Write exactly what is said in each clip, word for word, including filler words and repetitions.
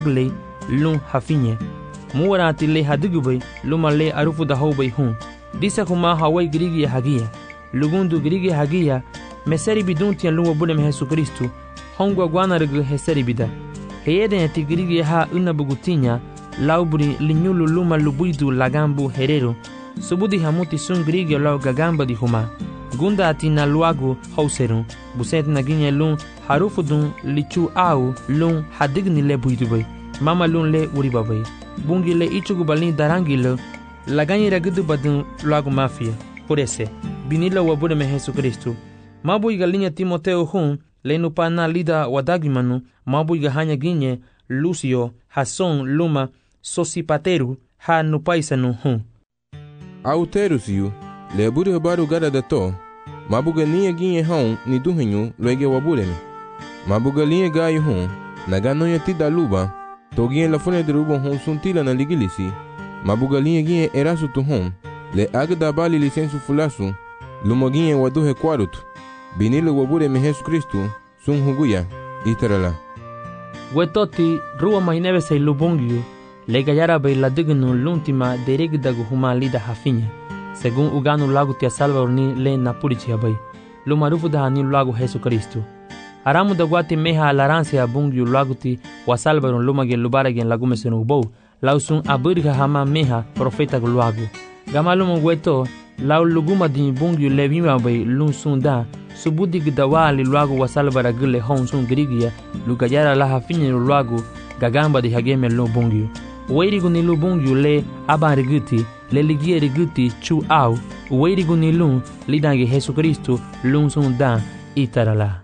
le lun hafinye muwara ti le hadugubay luma le arufu da hobay hun disa kuma hawai grigi hagia lugundu grigi hagia meseri bidun ti luwa bude me Yesu Kristu hongwa gwana regu heseri bida heyede ti grigi ha una bugutinya laubri linyulu luma lubuidu lagambu herero subudi hamuti sun grigi lau gagamba di huma gunda atina luagu hauserun buset naginye lun harufu dun lichu au lun hadigni le buidubay mama lun le uribabay bungi le ichugu balin darangi le laganye ragudu badun luagu mafia porese binila wabude me Yesu Kristu mabu igalinya Timoteo hun le nupana lida wadagimanu mabu igahanya ginye Lucio Hason luma Sosipateru ha nupaisanu hun Auterusiu le bure baru gada dato mabuga niya ginye hon ni duhenyu luege wabure me mabuga linye gayu hun nagano ya tida luba togie la fune de rubo hon suntila na ligilisi mabuga linye ginye erasu tu hon le agda bali lisensu fulasu lumoginye waduhe kwarutu binilo wabure me Yesu Kristu sun huguya itarala wetoti ruwa mahinebe say lubungyu le gayara bay la dignu luntima deregdagu huma lida hafinya según uganu lagu tia salva ni le napurichi bay lumarufu da ni lagu Yesu Kristu aramu da guati meha alaranse abungyu lagu ti wasalva lumage lubaragen lagu mesenu bow lausun abirga hama meha profeta lagu gamalumu weto lau luguma di bungyu levima bay lun sunda subudi gdawali lagu wasalva ragule hon sun grigia lugayara la hafinya lagu gagamba di hageme lu bungyu weirigu ni lu bungyu le abariguti le ligie riguti chu au weirigu ni lu lidange Yesu Kristu lun sunda itarala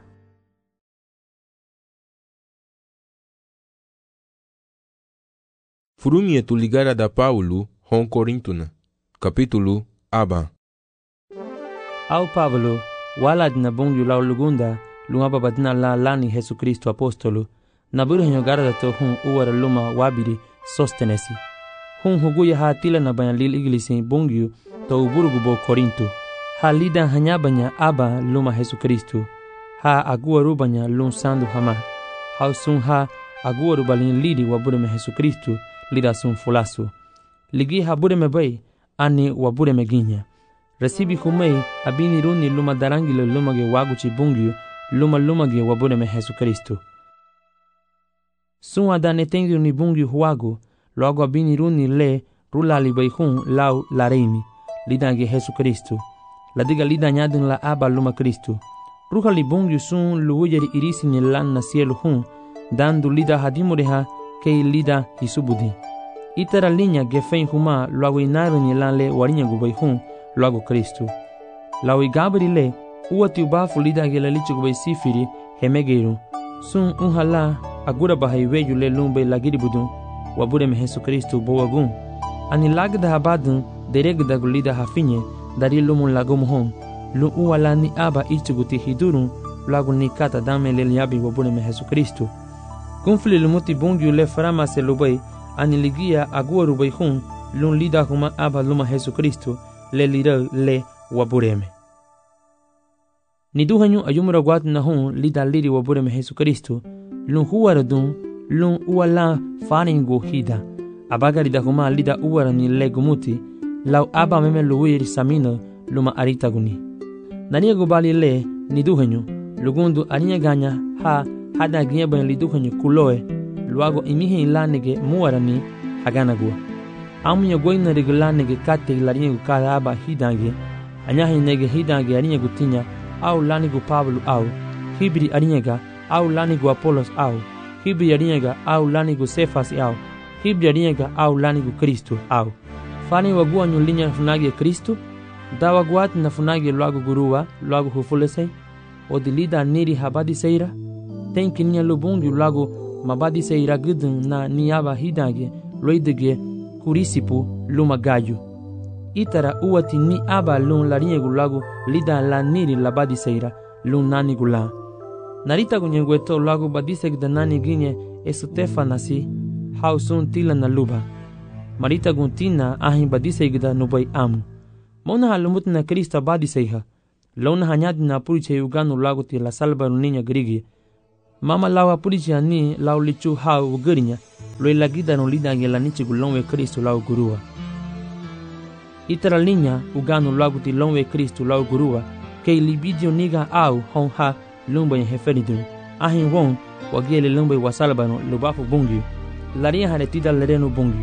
Furumie tu ligara da Paulo hon Corintuna capítulo aba au Pablo wala na bungyu lau lugunda lunga babadina la lani Yesu Kristu apostolo na burhenyo garda to hun uwara luma wabiri sostenesi hun huguya ha tila na banya lil iglisi bungyu to uburugu bo Korinto ha lida hanyabanya aba luma Yesu Kristu ha aguwaru banya lun sandu hama ha sun ha aguwaru balin lidi wabure me Yesu Kristu lida sun fulasu ligi ha bure me bay ani wabure me ginya resibi humei abini runi luma darangile luma ge waguchi bungyu luma luma ge wabure me Yesu Kristu sun adane tengi ni bungyu huagu logo abini runi le rulali bay hun lau lareimi lidange Yesu Kristu ladiga lida nyadin la aba luma Kristu ruha li bungyu sun luujeri irisi ni lan na cielo hun dandu lida hadimureha kei lida hisubudi itara linya gefen huma logo inaru ni lan le warinya gubay hun logo Kristu lawi gabri le uati ubafu lida gela lichu gubay sifiri hemegeru sun unhala agura bahai weju le lumbe lagiri budun wabure me Yesu Kristu bowagun ani lagda habadun deregda gulida hafinye dari lumun lagum hon lu uwala ni aba ichuguti hidurun lagu ni kata dame le liabi wabure me Yesu Kristu kunfli lumuti bungyu le frama se lubay ani ligia agua rubay hun lun lida huma aba luma Yesu Kristu le lira le wabureme ni duhanyu ayumura gwat na hun lida liri wabureme Yesu Kristu lun huwara dun lun uwala faringo hida abagari da huma lida uwara ni legumuti lau aba meme luwiri samino luma arita guni nania gubali le ni duhanyu lugundu aninya ganya ha hada gieba li duhanyu kuloe luago imihe ilanege muwarani haganagua amunya goina regulanege kate laringu kada aba hidange anyahi nege hidange arinya gutinya au lanigu Pablo au hibri arinyega au lanigu Apolos au hibri arinyega au lanigu Sefas au hibri arinyega au lanigu Kristo au fani wagua nyulinya funage Kristo dawa guat na funage luago guruwa luago hufulesei odilida niri habadi seira tenkinya lubungi luago mabadi seira gudun na niaba hidange loidege kurisipu luma gayu itara uwati ni aba lun larinye gulagu lida la niri labadi seira lun nani gula narita gunyengweto lagu badisek da nani ginye esutefa nasi hausun tila na luba marita guntina ahin badisek da nubai amu mona halumut na Krista badiseiha lona hanyadi na puriche uganu lagu ti la salba niña grigi Mama lau apuricia ni lau lichu hau ugerinya, loi lagida no lida nge la nichi gulonwe Kristo lau gurua. Itara linya uganu lagu ti lonwe Kristo lau gurua, kei libidio niga au hong ha lumba yang heferidun. Ahin wong wagiele lumba wasalabano lubafu bungi, laria hane tida lereno bungi.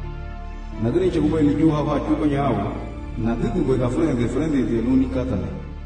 Nagani chakubai liju hawa chupa nyao, nadiku bai ka frente frente de luni katale.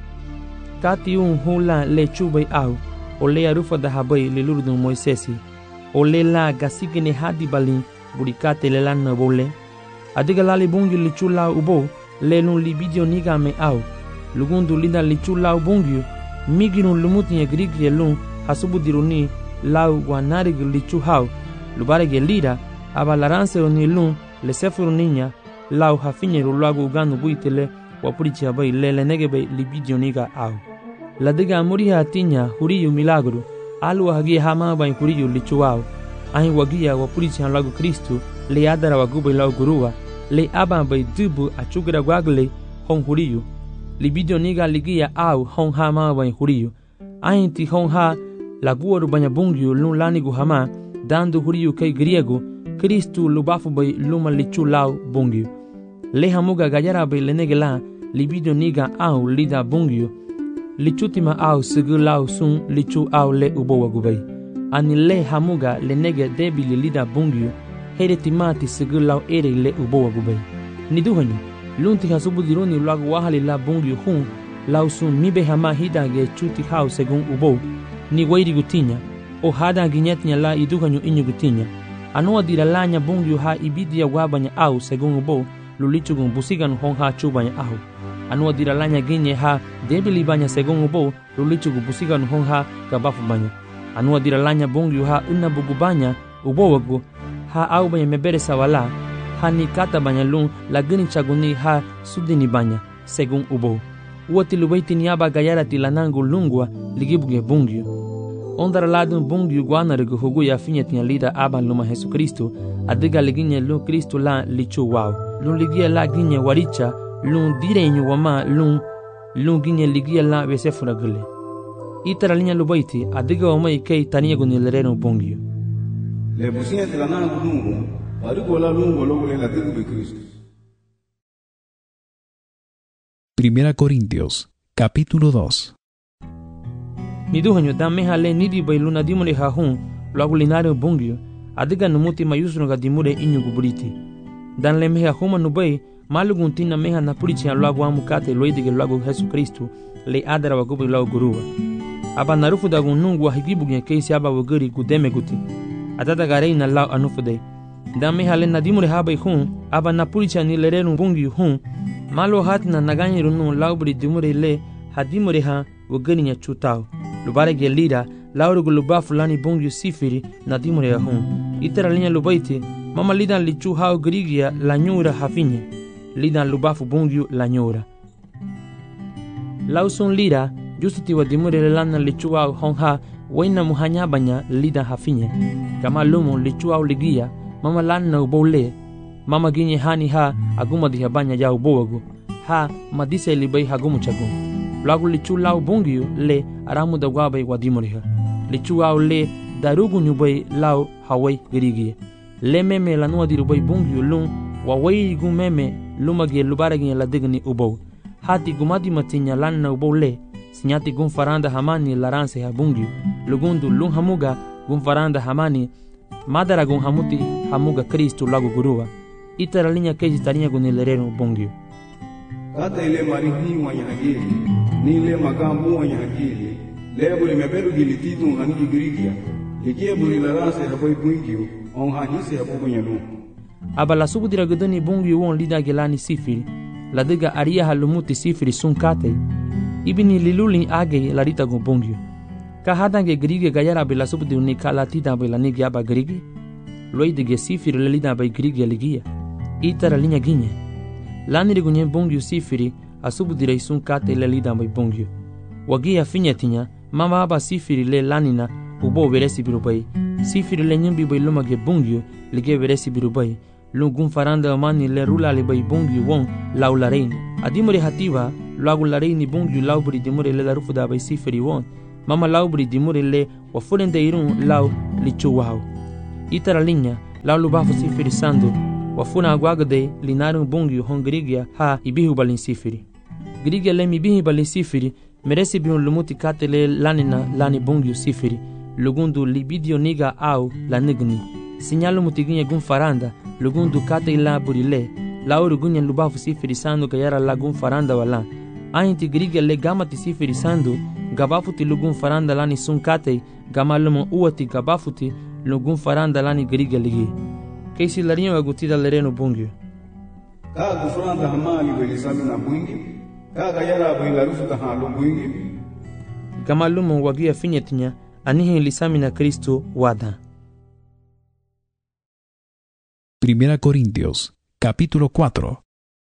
Kati un hula le chubai au, o le arufa da habai le lurdun Moisesi, o le la gasigene hadi balin burikate le lana bole. Adiga lali bungi li chula ubo, le lun libidio niga me au, lugundu lida li chula ubungi, migirun lumuti ya grigi lun hasubu diruni lau wanarig li chuhau, lubarege lira, abalaranse oni lun le sefuru niña, lau hafinye rulagu uganu buitele, wapurichi abai le le negebe libidio niga au. La diga muriha atinya huriyu milagro, alu hagia hama bai huriyu lichuau, ahin wagia wapurichi lagu Kristu, le adara wagubai lau gurua, le aba bai dubu achugra guagle hong huriyu. Libidio niga ligia au hong hama bai huriyu. Ahin ti hong ha laguaru banya bungiu lun lanigu hama, dando huriyu kei griego, Kristu lubafu bai luma lichu lau bungiu. Le hamuga gayara bai lenegela, libidio niga au lida bungiu. Lichutima au sigu lau sun lichu au le ubo wagubai. Ani le hamuga le nege debi li lida bungiu, here timati sigu lau ere le ubo wagubai. Niduhanyu, lunti hasubu diruni lagu wahali la bungiu hun, lau sun mibe hama hidage chuti hau segun ubo, ni wairi gutinya, o hada ginyetnya la iduhanyu inyu gutinya. Anua dira lanya bungiu ha ibidia wabanya au segun ubo, lulichugun busigan hong ha chubanya au. Anua dira lanya ginye ha debili banya segun ubo, lulichugu busigan hong ha kabafu banya. Anua dira lanya bungiu ha unabugu banya ubo wagu, ha au banya mebere sawala, ha ni kata banya lun lagini chaguni ha sudini banya segun ubo. Uati lubaiti niaba gayara tilanangu lungwa ligibuge bungiu. Ondara ladun bungiu guanarigu hugu ya finye tia lida aban luma Jesu Kristo, adiga liginye lun Kristo la lichu wau. Lun ligia la ginye waricha, lun direñu wama lun, lun ginye ligia la vesefura gule. Itara linya lubaiti, adiga wama ikei taniagu nilereno bungiu. Le businye tilanangu lungu, adigo la lungu logo le latigu be Kristo. Primera Corintios, capítulo dos. Niduhanyo dame hale nidi bai luna dimure ha hun, lagu linario bungio, adiga numuti mayusno ga dimure inyu guburiti. Dan le meha huma nubai, malugun tina meha napurichi an lagu amukate loidige lagu Jesu Kristu, le adara wagubi lagu gurua. Aba narufu da gunungu wa higibugne keisi aba waguri gudeme guti. Adada garei na lau anufude. Dame hale nadimure ha bai hun, aba napurichi an ilerenu bungio hun, malo hatina naganye runu laubri dimure le hadimure ha wagani chutao. Lubare gelida laurugu lubafu lani bungiu sifiri na dimure ya hun. Itara linya lubaiti, mama lidan lichu hao grigia la nyura hafinye. Lidan lubafu bungiu la nyura. Lausun lira, justiti wa dimure le lana lichu hao hong ha, waina muhanya banya lidan hafinye. Kama lumu lichu hao ligia, mama lana ubole. Mama ginye hani ha aguma diha banya ya ubowagu. Ha madise libai hagumu chagu. Lagu lichu lau bungiu le aramu da wabai wadimuriha. Lichu au le darugu nyubai lau hawai girigie. Le meme la nua dirubai bungiu lung wawai gu meme lumage lubaragi la digni ubou. Hati gumadi matinya lanna ubou le sinyati gun faranda hamani laranse ha bungiu. Lugundu lung hamuga gun faranda hamani madara gun hamuti hamuga Kristu lagu gurua. Itara linya keji tarinya gun ilerenu bungiu. Kata ile marihi wanya hakili, ni ile makambu wanya hakili, lebo ile meberu gilititu hangi girigia, likie buri larase hapai bungiu, on hanise hapo kwenye lu. Aba la subu dira gudani bungiu won lida gelani sifiri, la diga aria halumuti sifiri sun kate, ibini liluli age la rita gun bungiu. Ka hadange girigia gayara be la subu di unika la tida be la nigi aba girigi, loi dige sifiri le lida be girigia ligia, itara linya ginye. Lani rigunye bungiu sifiri asubu direi sun kate le lida bai bungiu. Wagia finyatinya mama aba sifiri le lanina ubo veresi birubai. Sifiri le nyimbi bai lumage bungiu lige veresi birubai. Lungun faranda mani le rula le bai bungiu won lau lareini. Adimure hativa lagu lareini bungiu laubri dimure le larufu da bai sifiri won. mama lau buri dimure le wa fulende irun lau lichu wau. Itara linha lau lubafu sifiri sando wa funa aguagade linarun bungi hongrigia ha ibihu balin sifiri. Grigia le mibihi balin sifiri meresi biun lumuti katele lanina lani bungi sifiri lugundu libidio niga au la nigni. Signalo mutiginha gun faranda lugundu kate ila burile lauru gunya lubafu sifiri sando kayara lagun faranda wala. Ainti grigia le gamati sifiri sando gabafuti lugun faranda lani sun kate gamalumo uati gabafuti lugun faranda lani grigia ligi. Keisi larinho agutida lereno bungio. Kagu faranda hamali belisami na bungi. Kaga yara bwilarufu kahalo bungi. Gamalumo wagia finyetinya anihe lisami na Cristo wada. Primera Corintios, capítulo cuatro.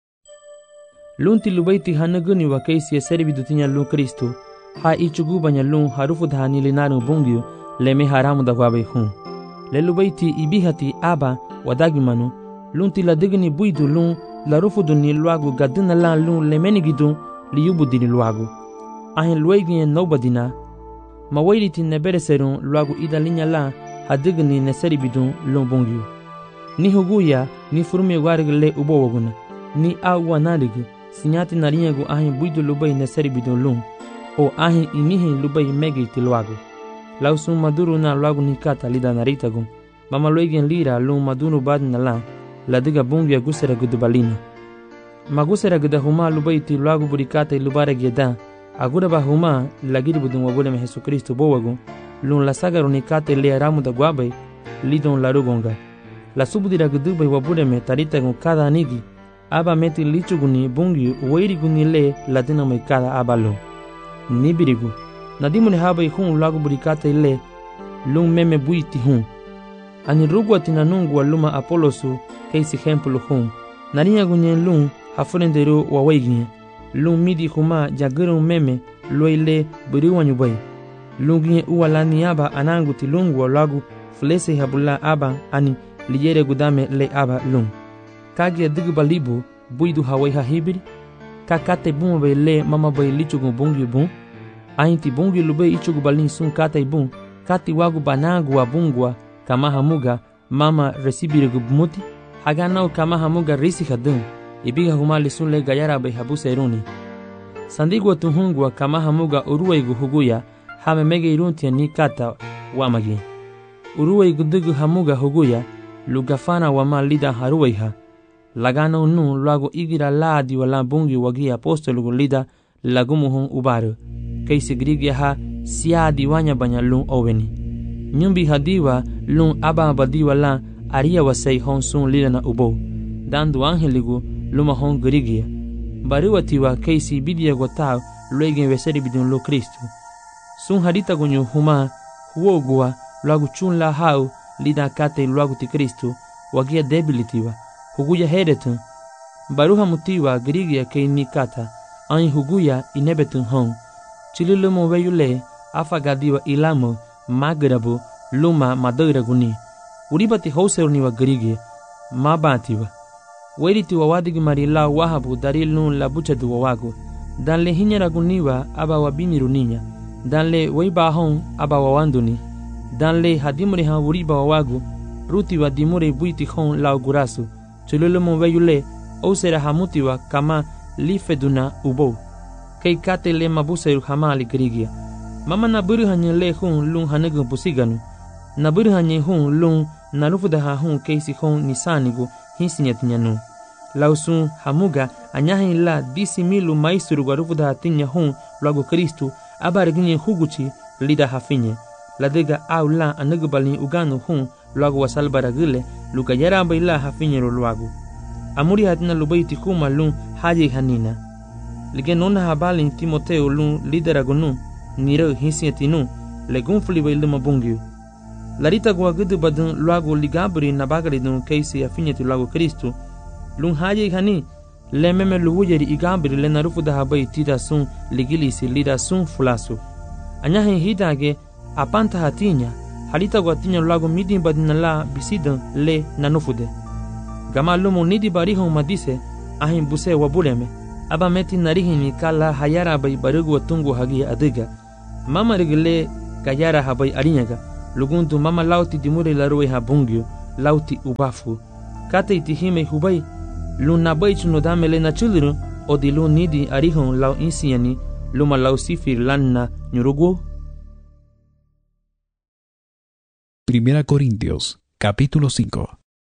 Lunti lubaiti hanaguni wa keisi servidutinya lun Cristo. Ha ichugubanya lun harufu dhani linarun bungio leme haramu da wabe hun. Le lubaiti ibihati aba wadagimanu lunti la digni buidu lun la rufudu ni luagu gadina la lun lemenigidu liyubu dini luagu. Ahin luegi nobadina ma wairiti nebereserun luagu ida linya la hadigni neseribidun lun bungio. Ni huguya ni furumi warigi le ubo waguna. Ni awa narigu sinyati narinyagu ahin buidu lubai neseribidun lun. O ahin inihi lubai megi ti luagu. Lausun maduru na luagu nikata lida naritagun. Mama luegen lira lun madunu badna la la diga bungia gusera gudubalina. Magusera guda huma lubaiti luagu burikata ilubare geda. Agura ba huma lagiri budun wabule me Jesu Kristo bowagun. Lun la sagaru nikata le aramu da guabai lidon larugonga. La subudira gudubai wabule me taritagun kada anigi. Aba meti lichuguni bungi uwairiguni le la dinamai kada abalun. Nibirigu. Nadimune habai hun luagu burikata ile lun meme buiti hun. Ani rugwa tina nungu wa luma Apolosu keisi hempulu hun. Narinya gunyen lun hafurendero wa waiginye. Lun midi huma jagirun meme loile buriwa nyubai. Lun ginye uwa lani aba anangu ti lungu wa lagu flese habula aba ani liyere gudame le aba lun. Kage digu balibu buidu hawai hahibiri. Kakate buma bai le mama bai lichugu bungi bun. Ainti bungi lube ichugu balin sun kate bun. Kati wagu banagu wa bungwa kama hamuga mama resibire gubmuti haganau kama hamuga risi hadun ibiga humali sunle gayara bai habuse iruni sandigwa tuhungwa kama hamuga uruwaigu huguya hame mege iruntia ni kata wamagi uruwaigu digu hamuga huguya lugafana wama lida haruwaiha lagana unu luago igira laadi wala bungi wagi apostolugu lida lagumuhun ubaru keisi grigia ha siadi wanya banya lun oweni nyumbi hadiwa lun aba badiwa la aria wasai hon sun lila na ubo dandu angeligu luma hon grigia bariwatiwa keisi bidia gotao luegen weseri bidun lo Kristo sun harita gunyu huma huogua luagu chun la hau lida kate luagu ti Kristo wagia debilitiwa huguya heretun baruha mutiwa grigia kei nikata ai huguya inebetun hon chililumo weyule afagadiwa ilamo magrabu luma madoira guni uribati hauseruni wa grigie mabatiwa wairiti wa wadigi marila wahabu darilun la buchadu wa wagu danle hinyara guniwa aba wabini runinya danle weiba hon aba wawanduni danle hadimure ha uriba wa wagu ruti wa dimure buiti hon la gurasu chululumo weyule ausera hamutiwa kama lifeduna ubo kei kate le mabuseru hamali grigia mama na buru hanye le hun lun hanagun pusiganu na buru hanye hun lun na rufuda ha hun keisi hun nisanigu hinsinyatinyanu lausun hamuga anyahin la disi milu maisuru wa rufuda hatinya hun luagu Kristu abariginye huguchi lida hafinye ladega au la anagubalin uganu hun luagu wasalbaragile luka yaramba ila hafinye luagu amuri hatina lubaiti kuma lun haji hanina lige nona habalin Timoteo lun lideragunu niro hinsiatinu legun fliba ilma bungio larita gwa gudu badun luago ligabri na bagari dun keisi afinyati luago Kristo lun haje hani le meme luwujeri igabri le narufu da habai tida sun ligilisi lida sun fulasu anya hin hitage apanta hatinya halita gwa tinya luago midi badina la bisidan le nanufude gama lumo nidi bariho madise ahin buse wabuleme aba meti narihini kala hayara bai barugu watungu hagi adiga mama regale gayara habai arinyaga luguntu mama lauti dimure laroi habungyo lauti ubafu kate itihime hubai lun nabai chuno damele na chuluru o di lun nidi arihon lau insiani luma lau sifir lanna nyurugu. Primera Corintios, capítulo cinco.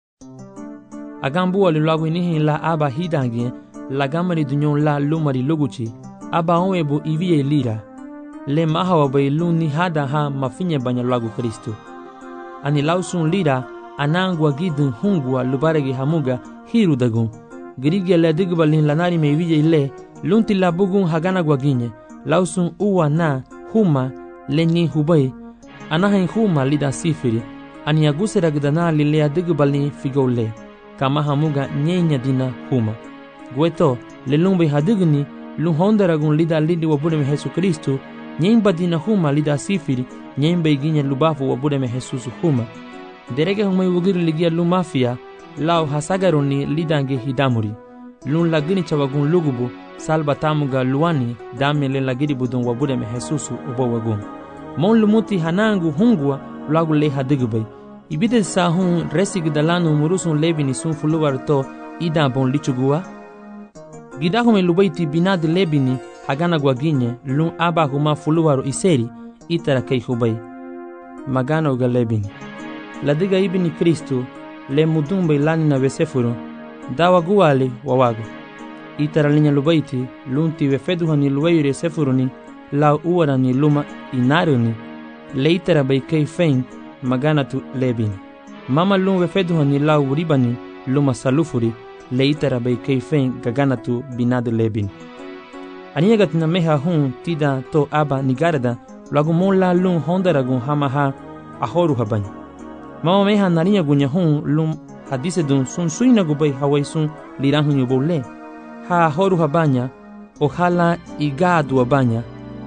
Agambu alu lagu inihi la aba hidangi la gamari dunyon la lumari luguchi aba onwebu ivie lira le mahawa bai luni hada ha mafinye banya lagu Kristo ani lausun lira anangwa gidun hungwa lubaregi hamuga hiru dagun girige le digbalin lanari me ivie le lunti la bugun hagana gwaginye lausun uwa na huma lenyi hubai anahin huma lida sifiri ani agusera gdana lilea digbalin figole kama hamuga nyenya dina huma gweto le lumbe hadigni lu hondaragun lida lidi wabudeme Yesu Kristo nyemba dina huma lida sifiri nyemba iginya lubafu wabudeme Jesus huma derege huma yugiri ligia lu mafia lao hasagaroni lidange hidamuri lun lagini chawagun lugubu salba tamuga luani damele lagiri budon wabudeme Jesus ubo wagun mon lumuti hanangu hungwa lagu le hadigbai ibide sahun resig dalanu murusun lebini sun fuluwar to ida bon lichugua gidahume lubaiti binad lebini hagana gwaginye lun aba huma fuluwaro iseri itara kei hubai magana uga lebini ladiga ibini Kristo le mudumbe lani na vesefuru dawa guwale wawago itara linya lubaiti lunti wefeduhani luwayure sefuruni lau uwarani luma inaruni le itara bai kei fein magana tu lebini mama lun wefeduhani lau ribani luma salufuri leitara bai keifen gagana tu binadu lebin aniyagat na meha hun tida to aba nigarada lagu mon la lun hondaragun hamaha ahoru habany mama meha nariya gunya hun lum hadise dun sun suina gubai hawai sun lirahun yubole ha ahoru habanya o hala igadu abanya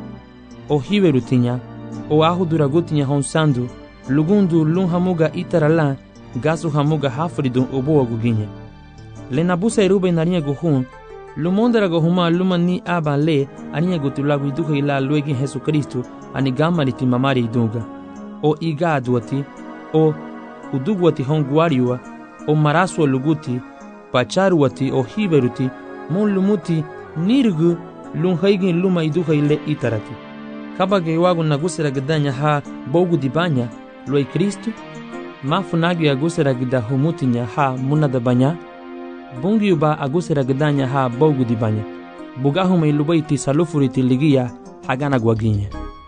o hiwerutinya o ahudura gutinya hon sandu lugundu lun hamuga itarala gasu hamuga hafridun obo guginya lena busa irube nariya guhun lumondara gohuma lumani aba le aniya gutulagu iduka ila luegi Yesu Kristo ani gamariti mamari idunga o igaduati o udugwati honguariwa o maraswa luguti pacharuati o hiberuti mon lumuti nirgu lunhaigin luma iduka ile itarati kabage wagu nagusera gdanya ha bogu dibanya loi Kristo mafunagi agusera gda humutinya ha munada banya bungi uba agusera gdanya ha bogu dibanya bugahume lubaiti salufuriti ligia hagana gwaginya.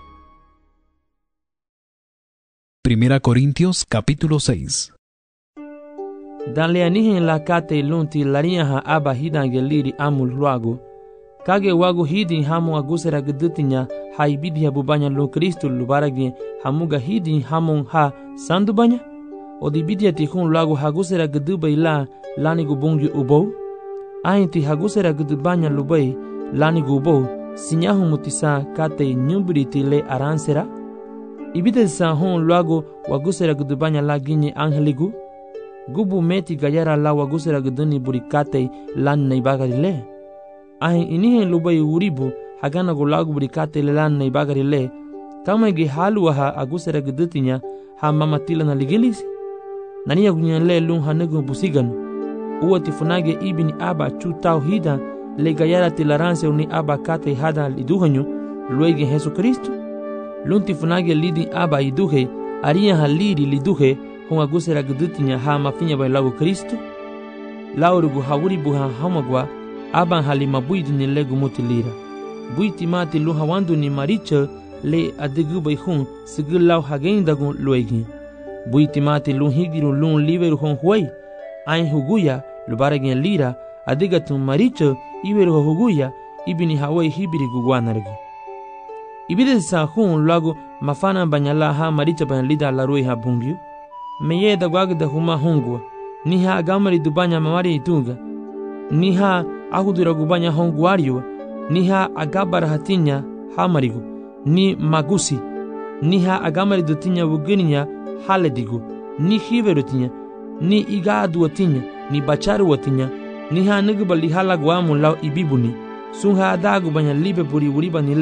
Primera Corintios capítulo seis. Dan leanihin la kate lunti laria ha aba hidange liri amul luagu kage wagu hidin hamu agusera gdutinya ha ibidi bubanya lu Kristo lubaragi hamuga hidin hamun ha sandu banya odibidia tikun luagu hagusera gdubai la lani gubungi ubo ainti hagusera gdubanya lubai lani gubo sinyahu mutisa kate nyubriti le aransera ibide sa hon luagu wagusera gdubanya la ginye angeligu gubu meti gayara la wagusera gduni burikate lan naibagari le ahin inihe lubai uribu hagana gulagu burikate le lan naibagari le kama ge halu ha agusera gdutinya ha mamatila na ligilisi naniya gunyan le lun hanugu busigan uwati funage ibini aba chu tauhida le gayara tilaranse uni aba kate hada liduhanyu luege Yesu Kristo lunti funage lidi aba iduhe aria haliri liduhe hon agusera gdutinya ha mafinya bai lagu Kristo laurugu hawuri buha hamagwa aban halima buidu ni legu mutilira buiti mati lu hawandu ni maricha le adigu bai hun sigil lau hagen dagun luegi buiti mati lu higiru lun liveru hon huai ain huguya lubaregen lira adigatun maricha iveru huguya ibini hawai hibiri gugwanargi ibide sa hun lagu mafana banyala ha maricha ban lida larui ha bungyu meye da gwagda huma hungwa ni ha gamari dubanya mamari itunga ni ha ahudura gubanya honguario ni ha agabara hatinya hamarigu ni magusi ni ha agamari dutinya wugininya haledigu ni hiverutinya ni igadu watinya ni bacharu watinya ni ha nigubali halagwamu lau ibibuni sun ha adagu banya libe buri uriba ni le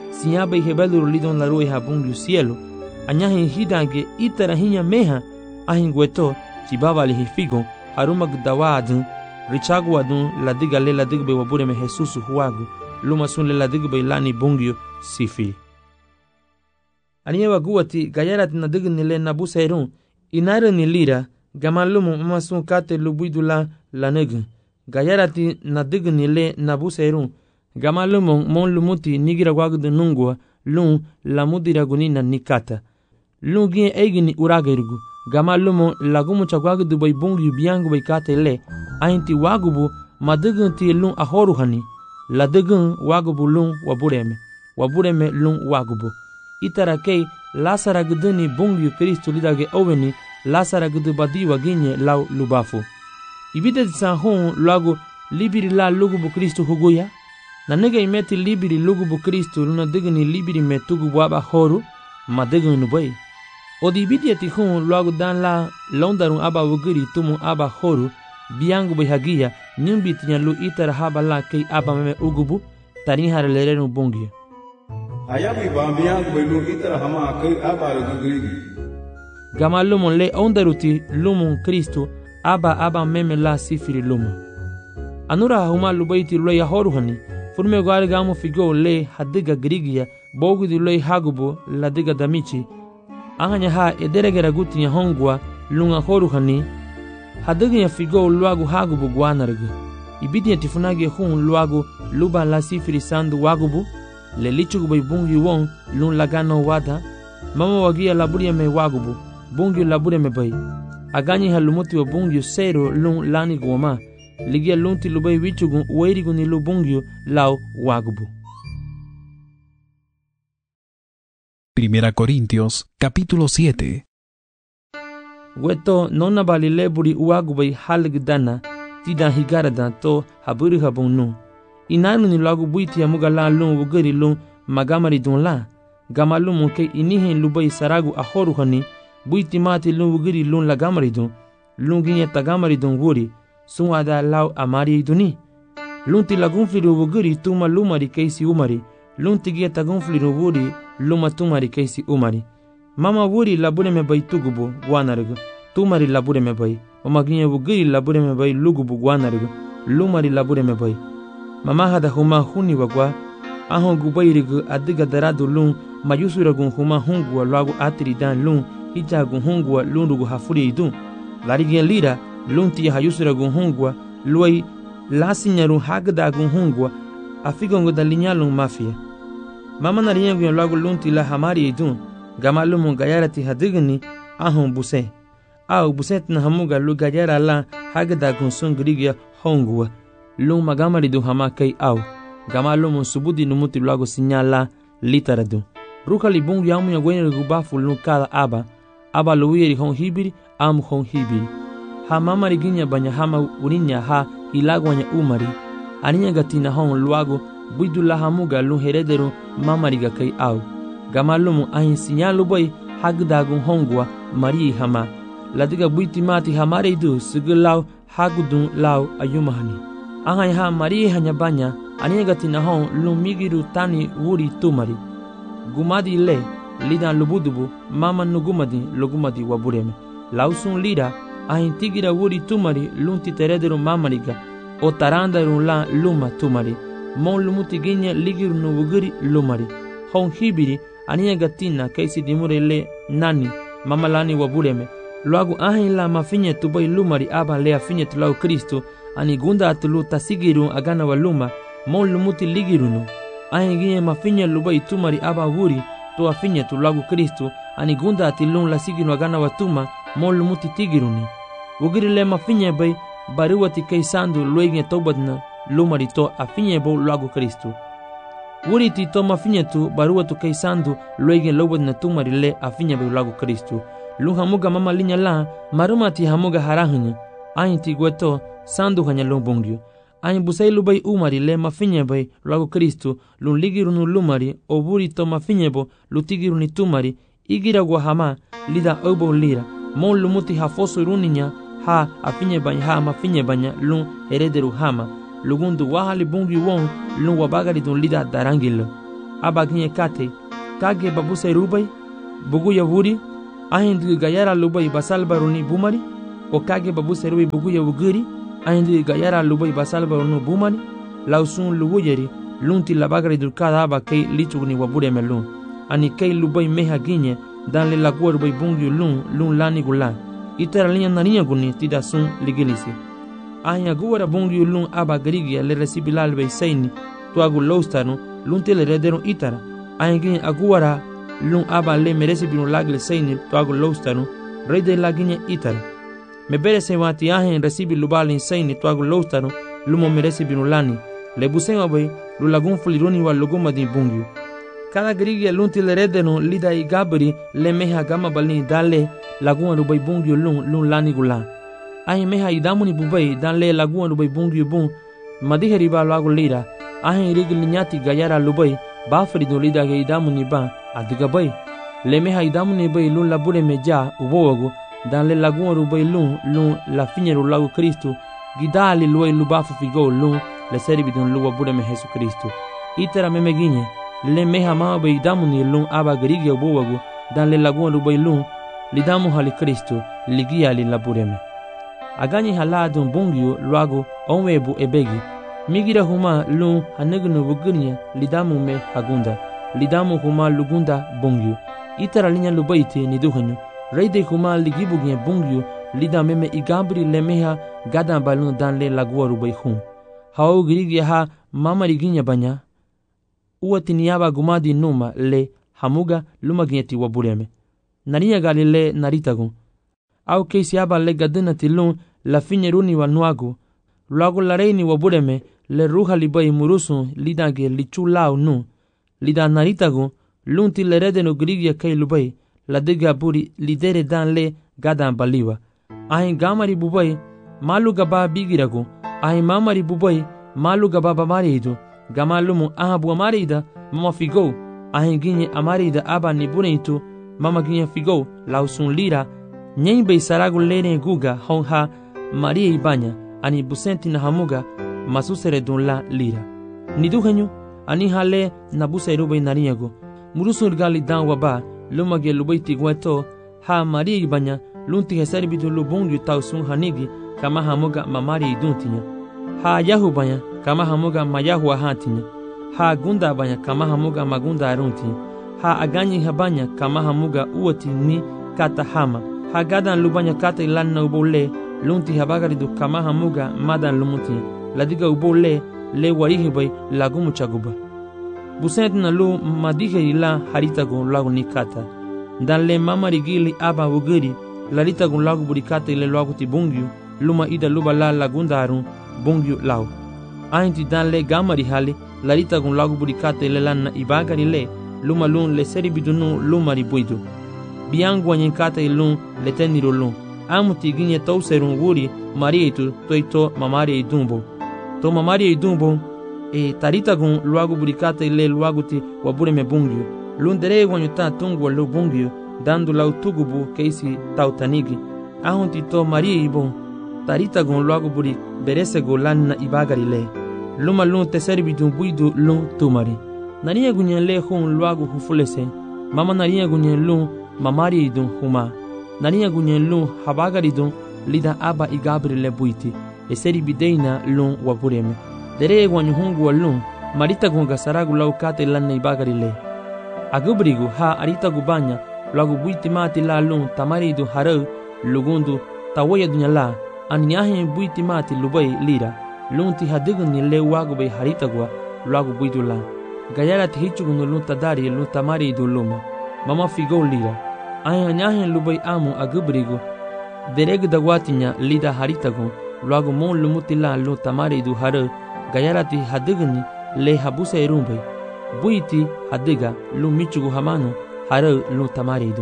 siaba y hebeluru lidon la rue habungu cielo, anyahin hidange itara hinya meha, ahin gueto, chibaba li hifigo, haruma gdawadun, richaguadun, la diga le la digbe wabureme Jesus huagu, luma sun le la digbe lani bungyo sifi. Aniyewa guati, gayarat na digni le nabusairun, inare ni lira, gamalumu mamasun kate lubuidula la negu. Gayarati na digni le nabusairun, gamalumu mon lumuti nigira wagdu nungwa, lun la mudira gunina nikata. Lun gien egini uragerigu, gamalumu lagumu chagwagdu bay bungi biangu bay kate le, ainti wagubu madigun ti lun ahoruhani, la digun wagubu lun wabureme, wabureme lun wagubu. Itara kei lasara guduni bungi Kristu lidage oveni, lasara gudu badiwa ginye lau lubafu. Ibite san hon lagu libiri la lugubu Kristu huguya, na nega imeti libiri lugubu Kristu luna digni libiri metugu waba horu, ma digun nubay. Odi ibite ti hon lagu dan la londarun aba wugiri tumu aba horu, biangu bihagia, nyumbiti nyalu itara haba la kei aba meme ugubu, tarinhara lerenu bungi. Ayabi bambiangu belu itara hama kei aba wugiri. Gama lumon le ondaruti lumon Kristu, aba aba meme la sifiri luma. Anura huma lubaiti loya horuhani, furme gwari gamu figo le hadiga grigia, bogu di loy hagubo la diga damichi, ahanya ha ederegera guti ya hongwa lunga horuhani, hadiga ya figo luagu hagubo guanargu. Ibidi ya tifunagi hun luagu luba la sifiri sandu wagubu, le lichugu bay bungi won lun lagano wada, mama wagia laburia me wagubu, bungi labure me bay. Aganyi halumuti wa bungyo sero lun lani goma, ligia lunti lubay wichugun uwairigu ni lu bungyo lau wagubu. Primera Corintios, capítulo siete. Weto nona bali leburi uagubay haligdana, tida higarada to haburi habunu. Inanu ni lagu buiti ya muga la lun wugari lun magamari dun la, gamalu munke inihin lubay saragu ahoruhani, buiti mati lun wugiri lun la gamaridun, lun ginye tagamaridun wuri, sun ada lau amari duni. Lun ti lagunfliru wugiri tuma lumari keisi umari, lun ti gie tagunfliru wuri luma tumari keisi umari. Mama wuri labure me bay tugubu guanarigu, tumari labure me bay, mama ginye wugiri labure me bay lugubu guanarigu, lumari labure me bay. Mama hada huma huni wagwa, ahon gubayrigu adiga daradu lun, mayusuragun huma hungwa lagu atiri dan lun, hija gunhungwa lundugu hafuri idun. Larigien lira, lunti hayusura gunhungwa, luay lasinyaru hagda gunhungwa, afigongo da linyalung mafia. Mama nariyengu lagu lunti la hamari idun, gamalumun gayarati hadigni, ahon buse. Au buset na hamuga lu gayara la hagda gunsun grigia hongwa, lung magamari du hamakay au. Gamalumun subudi numuti lagu sinyala litaradu. Ruka libung yamu ya gwenye gubafu lung kada aba, aba luwiri hon hibiri am hon hibiri. Ha mamari ginya banya hama urinya ha ilagwanya umari. Aninya gatina hon luago buidula hamuga lun herederu mamari ga kai au. Gamalumu ahin sinyalu boy hagdagun hongwa mari hama. Ladiga buiti mati hamare du sigilau hagudun lau ayumahani. Ahay ha mari hanya banya aninya gatina hon lun migiru tani wuri tumari. Gumadi le lidan lubudubu mama nugumadi lugumadi wabureme. Lausun lira ahin tigira wuri tumari lunti terederu mamariga o tarandaru la luma tumari. Mon lumuti ginye ligiru nuwugiri lumari. Hon hibiri aninya gatina kaisi dimure le nani mamalani wabureme. Luagu ahin la mafinye tubai lumari aba le afinye tulau Kristo ani gunda atulu tasigiru agana wa luma mon lumuti ligirunu. Ahin ginye mafinye lubai tumari aba wuri to afinye tulagu Kristo ani gunda atilun la siginu agana wa tuma mon lumuti tigiruni. Wugiri le mafinye bay baruwati kay sandu luegne tobadna lumari to afinye bo lagu Kristo. Wuri ti to mafinye tu baruwatu kay sandu luegne lobadna tumari le afinye bo lagu Kristo. Lun hamuga mama linya la maruma ti hamuga harahinya ayin ti gweto sandu hanya lumbungyo. Ayin busay lubay umari le mafinye bay lagu Kristo lun ligirunu lumari o wuri to mafinye bo lutigiruni tumari igira guahama lida obo lira mon lumuti hafoso iruninya ha afinye banya ha mafinye banya lun herederu hama lugundu wahali bungi won lun wabagari dun lida darangilo. aba ginye kate kage babuse rubai bugu ya wuri ahindu gayara lubai basal baruni bumari o kage babuse rubai bugu ya wugiri ahindu gayara lubai basal baruni bumari lausun luwuyeri lunti labagari dulkada aba kei lichugni wabure melun ani kei lubai meha ginye dan le lagua rubai bungi lun lun lani gulan itera linya naniya guni tida sun ligilisi anya guwara bungi lun aba garigi le resibilal bei saini tuagu lostanu lunti le redero itara anya ginye aguwara lun aba le meresi binu lagle saini tuagu lostanu rede laginye itara me bere se wati ahen resibi lubali saini tuagu lostanu lumo meresi binu lani le busema bai lu lagun fulironi wa luguma di bungi cada grigi lunti le redeno lida i gabri le meha gama balni dale lagun rubai bungi lun lun lani gula ai meha idamuni bubai dale lagun rubai bungi bun madiheri ba lagu lira ai rigil nyati gayara lubai ba frido lida ge idamuni ba adiga bai le meha idamuni bai lun labure meja ubogo dale lagun rubai lun lun la finero lagu Cristo gidali luai lubafu figo lun le seribi don luwa bude me Jesu Cristo itera me meginye le meha ma bai damuni lun aba grigi obowago dan le lagun rubai lun li damu hali Cristo ligia li labureme agani haladun bungio luago onwebu ebegi migira huma lun hanegnu bugurnya li damu me hagunda li damu huma lugunda bungio itera linya lubaiti ni duhanyu reide huma ligibugnya bungio li dameme igabri le meha gadan balun dan le lagua rubai hun hau grigi ha mama riginya banya uati niaba gumadi numa le hamuga luma ginyeti wabureme nania galile naritagu au keisi aba le gadina tilun la finyeruni wa nuagu luagu la reini wabureme le ruha libai murusu lidage lichulau nu lida naritagu lunti le redenu grigi kai lubai la diga buri lidere dan le gadan baliwa ahin gamari bubai malu gaba bigiragu ahin mamari bubai malu gaba bamaridu gamalumu aha bua marida mama figo ahin ginye amarida aba ni buneitu mama ginye figo lausun lira nyen bei saragu lene guga honha maria ibanya ani busenti na hamuga masusere dun la lira ni duhenyu ani hale na busairu bei nariego murusul gali dan waba lumage lubaiti gweto ha maria ibanya lunti hesari bidu lubungu tausun hanigi kama hamuga mamari iduntinya ha yahu banya kama hamuga mayahu ahatinya ha gunda banya kama hamuga magunda aruntinya ha aganyi habanya kama hamuga uoti ni kata hama ha gadan lubanya kata ilanna ubole lunti habagaridu kama hamuga madan lumutinya ladiga ubole le warihi bay lagumu chaguba busent na lu madihe ila haritago lagu ni kata dan le mamari gili aba wugiri lalita gun lagu burikata ile lagu ti bungyu luma ida luba la lagunda arun bungyu lau ainti dan le gamari hali lalita gun lagu burikata ile lanna ibagari le luma lun le seri bidunu lumari buidu biangu anyenkata ilun le teniro lun amuti ginye tau serun wuri marietu toito mamari idumbo to mamari idumbo e tarita gun lagu burikata ile lagu ti wabure me bungyu lun dere wanyuta tungu lu bungyu dando lau tugubu keisi tautanigi ahunti to maria ibon tarita gon luago buri berese go lanna ibagari le luma lun te serbi dun buidu lun tumari nania gunyen le hun luago hufulese mama nania gunyen lun mamari idun huma nania gunyen lun habagari dun lida aba igabri le buiti e serbi deina lun wabureme dere gwanyu hungu lun marita gon gasaragu lau kate lanna ibagari le agubrigu ha arita gubanya lagu buiti mati la lun tamaridu harau lugundu tawaya dunya la anyahe buiti mati lubai lira lunti hadigun ni le wagu bei haritagwa lagu buidu la gayara ti hichugun lun tadari lun tamaridu luma mama figo lira ay anyahe lubai amu agubrigu dereg dagwatinya lida haritagun lagu mon lumuti la lun tamaridu harau gayara ti hadigun le habusa irumbai buiti hadiga lun michugu hamanu harau lun tamaridu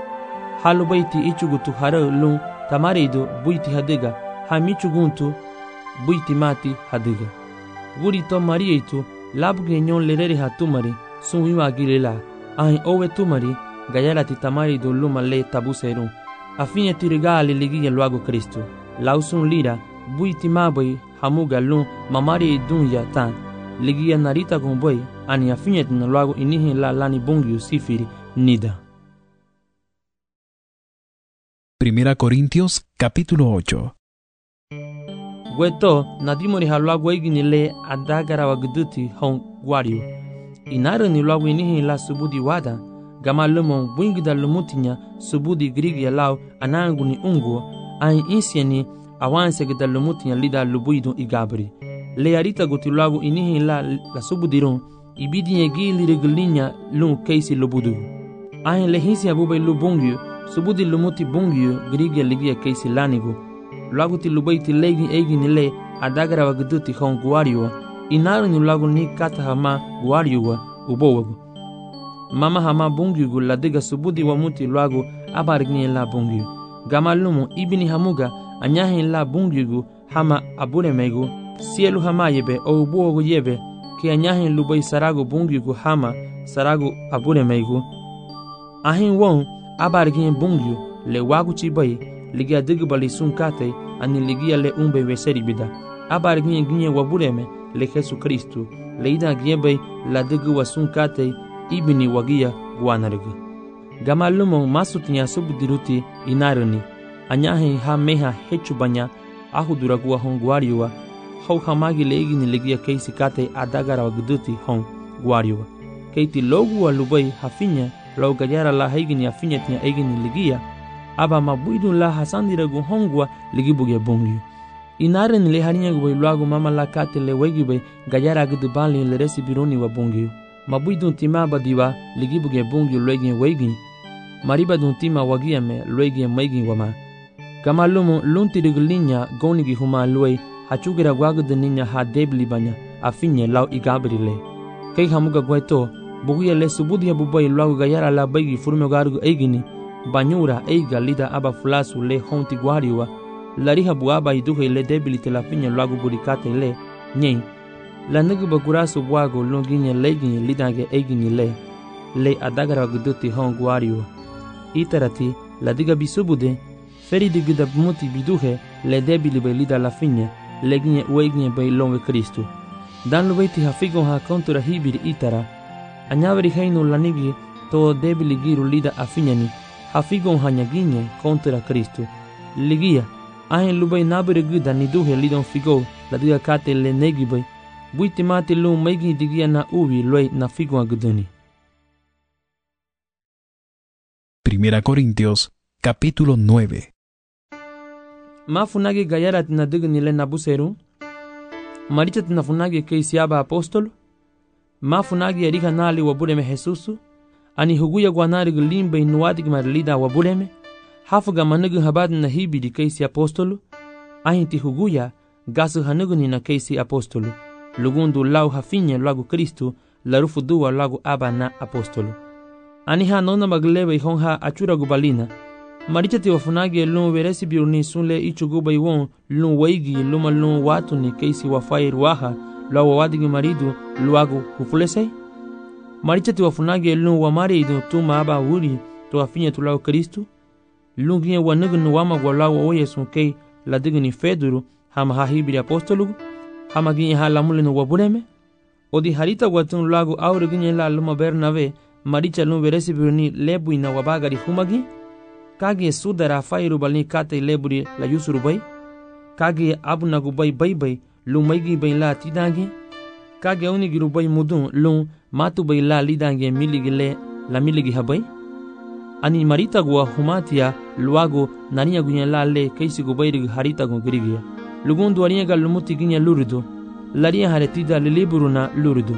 halu baiti ichugutu harau lun tamaridu buiti hadiga hamichuguntu buiti mati hadiga guri to marietu labge nyon lerere hatumari sunwiwa gilela ai owe tumari gayalati tamaridu luma le tabuseru afinye tirigali ligiya luago Kristo lausun lira buiti mabai hamuga lun mamari dunya tan ligia narita gomboi ani afinyet na luago inihi la lani bungyu sifiri nida. Primera Corintios capítulo ocho. Weto nadimori haluago igini le adagara wagduti hon guario. Inara ni luago inihi la subudi wada gama lumon bwingida lumutinya subudi grigia lau anangu ni unguo ai insieni awanse gida lumutinya lida lubuidu igabri. Le arita guti luago inihi la la subudirun ibidi gili regalinya lun keisi lubudu. Ai le hisi abube lubungyu subudi lumuti bungyu grigia ligia keisi lanigu. Luago ti lubaiti legi egi ni le adagara wagduti hon guario. Inara ni luago ni kata hama guario wa ubowagu. Mama hama bungyu la diga subudi wa muti luago abarigni la bungyu. Gama lumu ibini hamuga anyahi la bungyu hama abure megu. Sielu hama yebe o ubowagu yebe ke anyahi lubai sarago bungyu hama sarago abure megu. Ahin won abarigni bungyu le wagu chibai ligia digbali sunkate ani ligia le umbe weseri bida. Abarigni ginye wabureme le Jesu Kristu le ida giebe la digu wa sunkate ibini wagia guanargu. Gama lumo masutinya subudiruti inarani. Anyahi ha meha hechu banya ahu duragua hon guariwa. Hau hamagi leigi ni legia keisi kate adagara wagduti hon guariwa. Keiti logu wa lubai hafinya lau gajara la haigini afinya tinya eigini legia. Aba mabuidu la hasandiragu hongwa ligibuge bungyu. Inarani le harinya gubai luagu mama la kate le wegibai gajara agdubali le resi bironi wa bungyu. Mabuidun tima badiwa ligibuge bungyu luegin weigin. Mariba dun tima wagiame luegin maigin wama. Kama lumu lunti rigulinya gonigi huma luei hachugira guagud ninya ha debli banya afinye lau igabrile. Kei hamuga guaito buguya le subudia bubai luagu gayara la baigi furme garugu eigini banyura eiga lida aba fulasu le honti guariwa lariha buaba iduhe le debli telafinya luagu burikate le nyen. La negu bagurasu buago longinya legin lidange egin le le adagara guduti hon guario. Itarati la diga bisubude feri digida muti biduhe le debili be lida la finya legin uegin be longe Kristu. Dan lubeti hafigon ha kontura hibir itara anyaveri heinu lanigi to debili giru lida afinyani hafigon hanyaginye kontura Kristu. Ligia ahen lubei nabere guda niduhe lidon figo la diga kate le negibai buiti mati lu maigi digia na uvi luei na figo aguduni. Primera Corintios capítulo nueve. Mafunagi gayara tina digni le nabuseru. Maricha tina funagi keisiaba apostolo. Mafunagi erika nali wabureme Jesusu. Ani huguya guanari gulimbe inuadik marilida wabureme. Hafuga manugu habad na hibidi keisi apostolo. Ahinti huguya gasu hanuguni na keisi apostolo. Lugundu lau hafinye lagu Kristu larufu duwa lagu aba na apostolo. Aniha nona maglebe ihonha achura gubalina. Marichati wafunagi lun veresi biurni sunle ichu guba iwon lun waigi luma lun watu ni keisi wafai ruaha la wawadigi maridu luagu hufulesei. Marichati wafunagi lun wamari idu tuma aba wuri to hafinye tu lagu Kristu. Lun ginye wanugunu wama gwa lagu oye sunkei la digini feduru hama hahibiri apostolugu. Hama ginye ha lamulinu wabureme. Odi harita watun lagu aure ginye la luma Bernave maricha lun veresi biurni lebu ina wabagari humagi. Kage sudara fairu balni kate leburi la yusuru bai. Kage abunagu bai bai bai lun maigi bai la tidangi. Kage unigiru bai mudun lun matu bai la lidangi miligi le la miligi habai. Ani marita gua humatia luago nania gunya la le keisi gu bai harita gu girigia. Lugundu ariega lumuti ginya luridu. Laria haretida liliburu na luridu.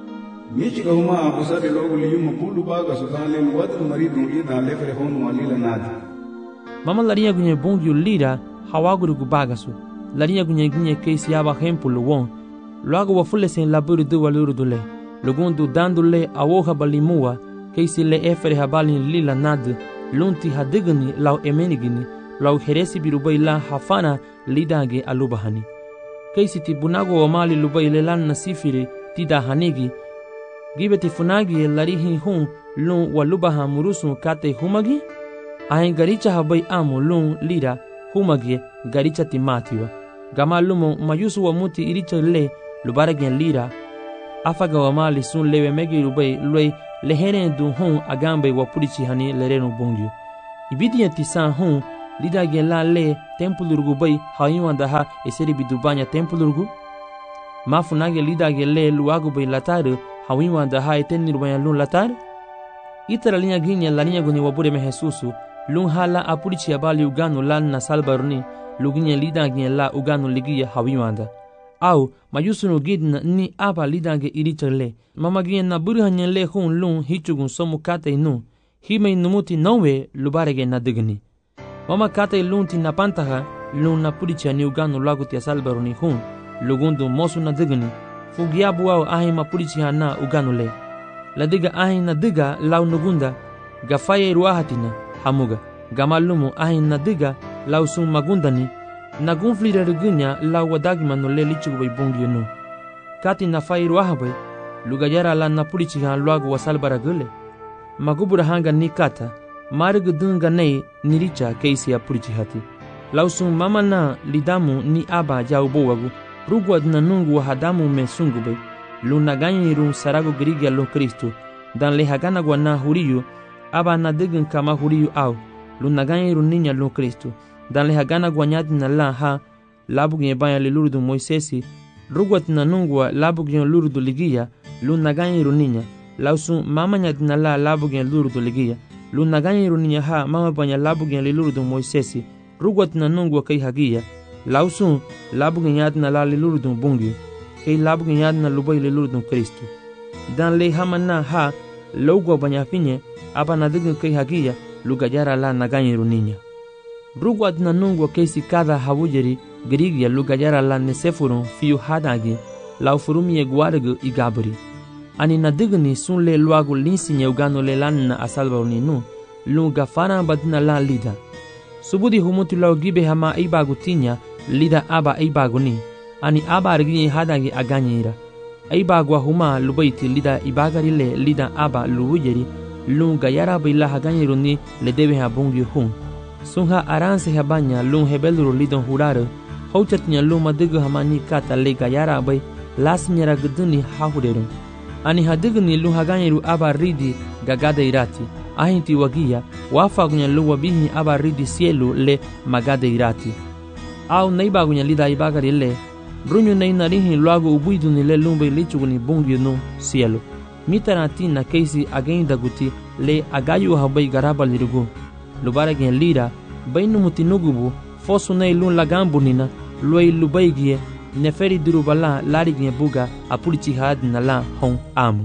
Michiga huma abusade logo liyuma bulu baga sudale muwatu maridu ida lefre honu walila nadi. Mama laria gunya bongyu lira hawaguru gu bagasu. Laria gunya ginya keisi aba hempulu won. Luago wafule sen laburu du waluridu le. Lugundu dandu le awoha balimua keisi le efere habali lila nad. Lunti hadigani lau emenigini. Lau heresi birubai la hafana lidange alubahani. Keisi tibunago wamali lubai lelan nasifiri tida hanigi. Gibeti funagi larihi hun lun walubaha murusu kate humagi. Ahen garicha habai amu lun lira humagi garicha timatiwa. Gama lumo mayusu wa muti iricha le lubaragen lira. afaga wa mali sun lewe megiru bay loy lehene du hon agambe wa pulici hani lereno bongyu ibidi tisan hon lida gen la le tempulurgu bay hayuanda ha eseri bidubanya tempulurgu mafunage lida gen le luagu bay latar hayuanda ha etenirubanya lun latar itara linha ginya la linha goni wabure me Jesusu lun hala apulici abali ugano lan na salbarni luginya lida gen la ugano ligia hayuanda au mayusunu gidna ni aba lidange irichale mama gien na burhanya le hun lun hichugun somu kate nu hime numuti nowe lubarege na digni mama kate lunti na pantaha lun na pulicha ni ugano lagu tia salbaro ni hun lugundu mosu na digni fugiabu au ahi ma pulichi hana ugano le la diga ahi na diga lau nugunda gafaye ruahatina hamuga gamalumu ahi na diga lau sun magundani na gunflira regunya la wadagima no le lichu bay bongyo no kati na fairu ahabe lugayara la na pulichi han luagu wasalbara gule magubura hanga ni kata marg dunga nei niricha keisi ya pulichi hati lausun mama na lidamu ni aba ja ubowagu rugwa na nungu wa hadamu me sungu bay luna ganyi run sarago grigia lo Kristo dan le hagana gwa na huriyu aba na digun kama huriyu au luna ganyi run ninya lo Kristo dan le hagana gwanyadi na la ha labugin banya le lurdu Moisesi rugwat na nungwa labugin lurdu ligia luna ganyi runinya lausu mama nyadi na la labugin lurdu ligia luna ganyi runinya ha mama banya labugin le lurdu Moisesi rugwat na nungwa kai hagia lausu labugin yadi na la le lurdu bungi kai labugin yadi na lubai le lurdu Kristo dan le hamana ha logwa banya finye aba na digin kai hagia lugajara la na ganyi runinya rugwat na nungwa keisi kada hawujeri grigia lugajara la nesefurun fiu hadagi lau furumie guargu igabri ani na digni sun le luagu linsinye ugano le lan na asalbaruni nu lunga fana badina la lida subudi humutu lau gibe hama ibagu tinya lida aba ibagu ni ani aba arginye hadagi aganyira ibagu huma lubaiti lida ibagari le lida aba luwujeri lunga yara bila haganyiruni le debe habungi hun sunha aranse habanya lung hebeluru lidon hurare hauchatnya luma digu hamani kata le gayara bay lasnyara guduni hahuderum ani hadigni lu haganyiru aba ridi gagada irati ahinti wagia wafagunya lu wabihi aba ridi sielu le magada irati au neibagunya lida ibagari le brunyu neinarihi luagu ubuiduni le lumbe lichuguni bungi no sielu mitarati na keisi agenda guti le agayu habay garaba lirugu lubara gen lira baynu mutinugubu fosu nei lun lagambunina loi lubaigie neferi durubala lari gen buga apulichi had na la hon amu.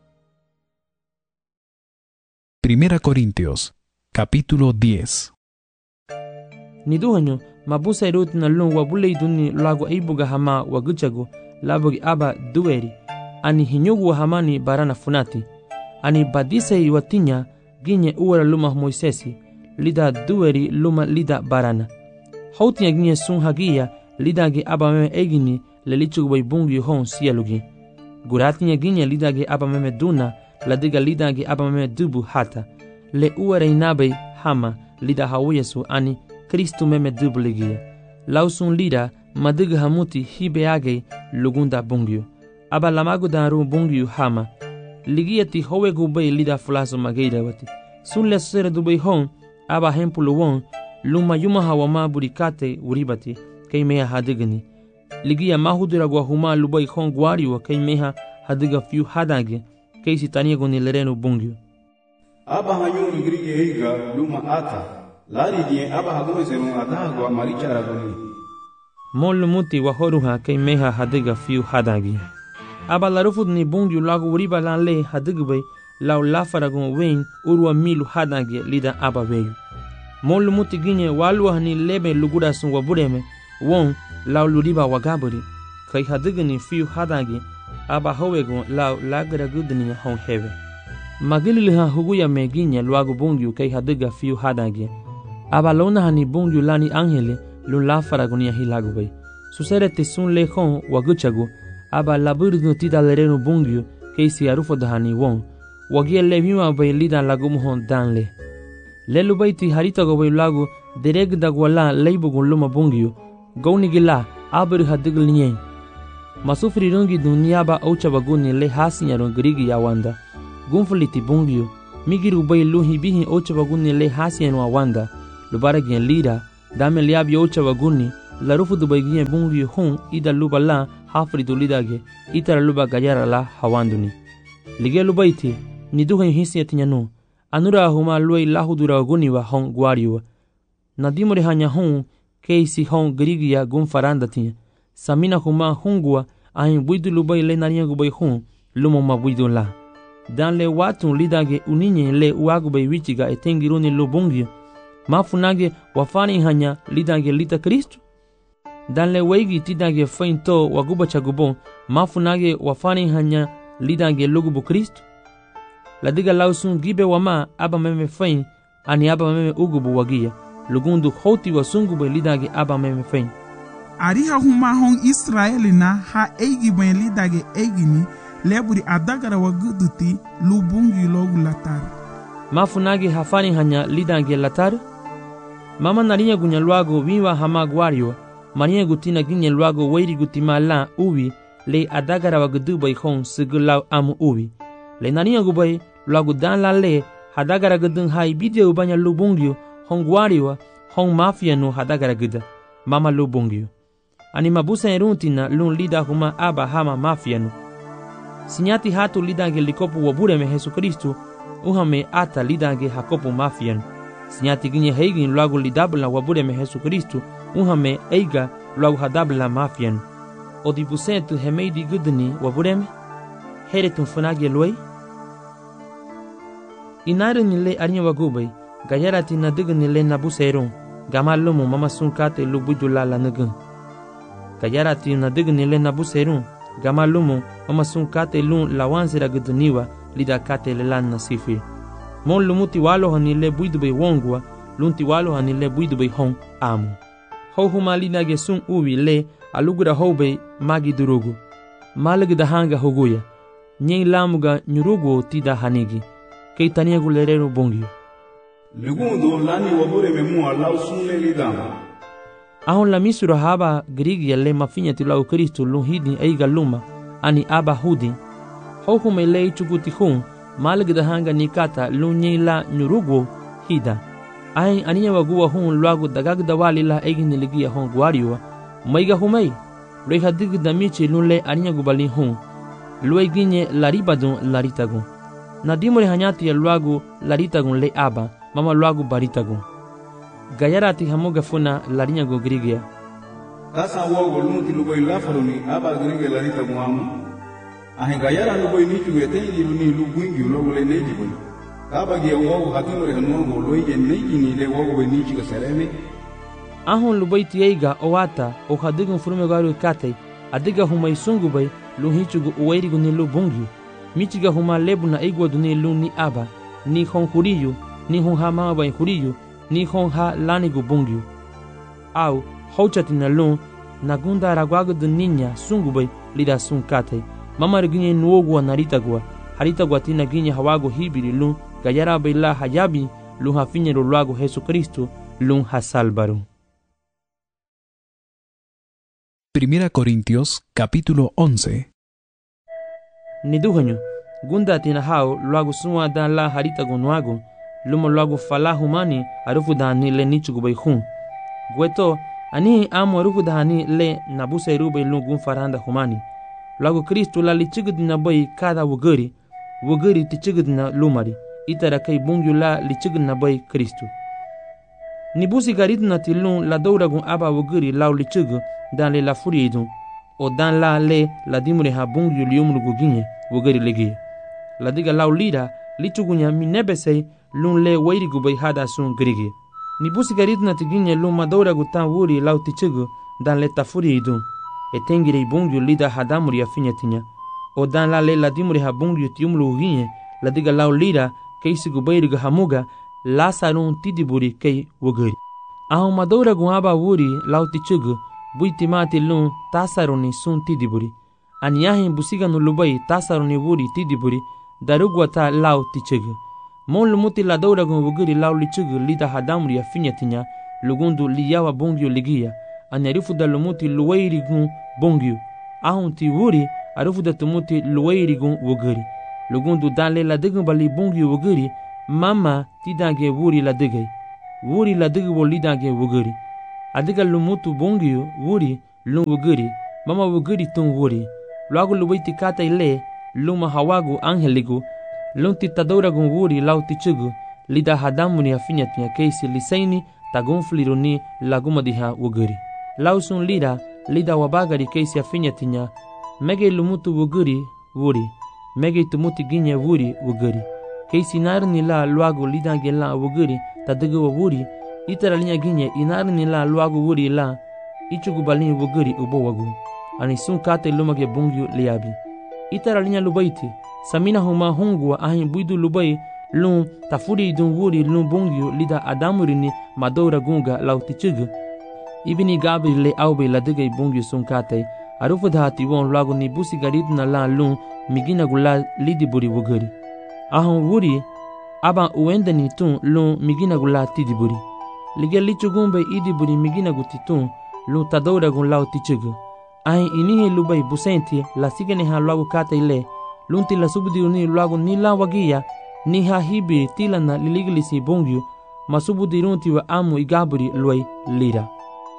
Primera Corintios, capítulo diez. Niduhanyo mabusa irut na lun wabule iduni lagu aibuga hama waguchagu labugi aba dueri ani hinyugu hamani barana funati ani badise iwatinya ginye uwara luma Moisesi lida dueri luma lida barana hautia ginye sun hagia lida ge aba meme egini le lichugu bay bungi hon sialugi guratinya ginye lida ge aba meme duna ladiga lida ge aba meme dubu hata le uwara inabe hama lida hawiyesu ani Kristu meme dubu ligia lausun lida madiga hamuti hibeage lugunda bungio aba lamagu daru bungio hama ligiati howe gubay lida fulaso mageida wati sun le sere dubay hon aba hempulu won luma yuma hawama burikate uribati kay meha hadigani ligia mahudura gwa huma lubay hon gwariwa kay meha hadiga fiu hadage kay sitania goni lereno bungio aba hayun grige heiga luma ata lari die aba hagono serun adagwa marichara goni mol muti wa horuha kay meha hadiga fiu hadage aba larufud ni bungio lagu uriba lan le hadigbe lau lafaragun wein urwa milu hadage lida aba weyu mol muti ginye walwa ni lebe lugura sun wabureme won lau luriba wagaburi kay hadigni fiu hadage aba howegun lau lagra gudni hon heve magilili ha huguya me ginye luagu bungio kay hadiga fiu hadage aba lona hani bungio lani angele lu lafaragun ya hilagubay susere tisun le hon waguchagu aba laburdu tida lereno bungio keisi arufo dahani won wagia levima bay lida lagu hon danle lelu baiti harita go bay lagu dereg dagwala leibugun luma bungio goni gila abir hadigl nye masufri rungi duniaba ocha baguni le hasinya rongirigi ya wanda gunfuliti bungyu migiru bay luhi bihi ocha baguni le hasinya wa wanda lubara gien lira dame liabi ocha baguni la rufu dubay gien bungyu hun ida lubala hafri dulidage itara luba gayara la hawanduni lige lubaiti ni duhen hisinya tinyanu anura huma luay lahudura guni wa hon guariwa nadimore hanya hun keisi hon girigia gun faranda tinya samina huma hungua ahin buidu lubay le nariya gubay hun lumo ma buidu la dan le watun lidage uninye le uagubay wichiga etengiruni lubungi mafunage wafani hanya lidage lita Kristo dan le wegi tidage fainto waguba chagubon mafunage wafani hanya lidage lugubu Kristo ladiga lausun gibe wama aba meme fain ani aba meme ugubu wagia lugundu hoti wasungube lidage aba meme fain ariha huma hon Israeli na ha eigi ben lidage eigini leburi adagara waguduti lubungi logu latar mafunage hafani hanya lidage latar mama narinya gunya luago wiwa hama guario marinya gutina ginya luago wairi gutima la uwi le adagara wagudu bay hon sigulaw amu uwi le narinya gubay luago dan la le hadagara gudun hai bidyo banya lubungio hon guario hon mafia no hadagara guda mama lubungio ani mabusa eruntina lun lida huma aba hama mafia no sinyati hatu lidage likopu wabure me Yesu Kristo uhame ata lidage hakopu mafia no sinyati ginye heigin luago lidabla wabure me Yesu Kristo uhame eiga luago hadabla mafia no odibusentu hemeidi gudni wabure me heretun funage luay inare nile arinya wagubay gayarati na digni le nabusa erun gamalumu mama sunkate lubudula la nugun gayarati na digni le nabusa erun gamalumu mama sunkate lun lawanzira gudniwa lida kate le lan nasifi mon lumuti walo hanile buidube wongwa lunti walo hanile buidube hon amu ho huma lidage sun uwi le alugura hobe magi durugu malagda hanga hoguya nyen lamuga nyurugo tida hanigi keitania gulerero bongio legundo lani wabure memu alau sunle lidama ahon la misura haba grigi le mafinya tilau Kristo luhidi eiga luma ani aba hudi ho huma le chuguti hun malagda hanga nikata lunyi la nyurugo hida ai aniya waguwa hun luago dagagda wali la eigini ligia hon guariwa maiga humai reha digda michi lunle aniya gubali hun lueginye laribadun laritagun nadimore hanyati ya luago laritagun le aba mama luago baritagun gayarati hamoga funa larinya go grigia tasa wogo lumuti luboy lafaroni aba grigia laritagun amu ahin gayara luboy nitu yetengi luni lubwingi logo le neji boy aba ge wogo hatimore hanongo loye neji ni le wogo benichi ga sereme ahon luboy tieiga owata o hadigun furume garu kate adiga humai sungu bay luhichugo uwairigo ni lubungi michiga huma lebu na igwa duni luni aba ni hon huriyu ni hon ha mama bay huriyu ni hon ha lanigo bungi au hochati na lun nagunda ragwago duninya sungu bay lida sunkate mama reginye nuogwa naritagwa haritagwa tina ginye hawago hibiri lun gayara bay la hayabi lun hafinye lo luago Yesu Kristo lun hasalbaru. Primera Corintios, capítulo once. Niduhanyo, gunda tina hao luago suwa dan la haritago nuago, lumo luago fala humani arufu dani le nichugo bay hun. Gweto, ani amo arufu dani le nabuse irube lungun faranda humani. Luago Kristo la lichigudina bay kada wugari, wugari tichigudina lumari, itara kay bungyu la lichigudina bay Kristo. Nibusi garidna tilun la douragun aba wugari lau lichigu dan le la furiidun, o dan la le la dimure ha bungyu liumru guginye wugari legi. La diga lau lira lichugunya minebesei lun le wairi gubay hada sun grigi. Nibusi garidna tiginye lun madouragu tan wuri lau tichigu dan le ta furiidun, e tengire bungyu lida hadamuri afinya tinya, o dan la le la dimure ha bungyu tiumru guginye la diga lau lira keisi gubayriga hamuga la sarun tidiburi kei wugari. Ahon madouragu aba wuri lau tichigu buitimati lun tasaroni sun tidiburi. Aniyahin busiga no lubay tasaroni wuri tidiburi darugwata lau tichigu. Mon lumuti la douragun wugiri lau lichigu lida hadamuri afinya tinya lugundu liyawa bongyo ligia. Anyarifu da lumuti luwairigun bongyo ahun ti wuri arufu da tumuti luwairi gun wuguri lugun du dan le la digun bali bungi wuguri mama ti dange wuri la digay wuri la digi woli dange wuguri adiga lumutu bungi wuri lun wuguri mama wuguri tun wuri luagu luwaiti kata ile luma hawagu angeligu lun ti tadora gun wuri lau ti chugu lida hadamu ni afinyatnya keisi lisaini tagun fliruni laguma diha wuguri lau sun lida lida wabagari keisi afinyatinya mege lumutu wuguri wuri mege tumuti ginye wuri wuguri keisi narni la luagu lida gela wuguri tadiga wa wuri itara linya ginye inarni la luagu wuri la ichugu balini wuguri ubo wagu ani sun kate lumage bungyu liabi itara linya lubaiti samina huma hungwa ahin buidu lubai lun tafuri dun wuri lun bungyu lida adamurini madora gunga lautichugu ibini gabri le aube la digay bungyu sun kate arufu dhati won lagu ni busi garit na la lun migina gula lidi buri wuguri ahon wuri aba uendani tun lun migina gula tidi buri lige lichugumbe idi buri migina gutitun lun tadora gun lautichugu ahin inihe lubai busenti la sigene ha lagu kate ile lunti la subudiruni lagu nila wagia ni ha hibi tilana liliglisi bongyu masubudirunti wa amu igaburi luai lira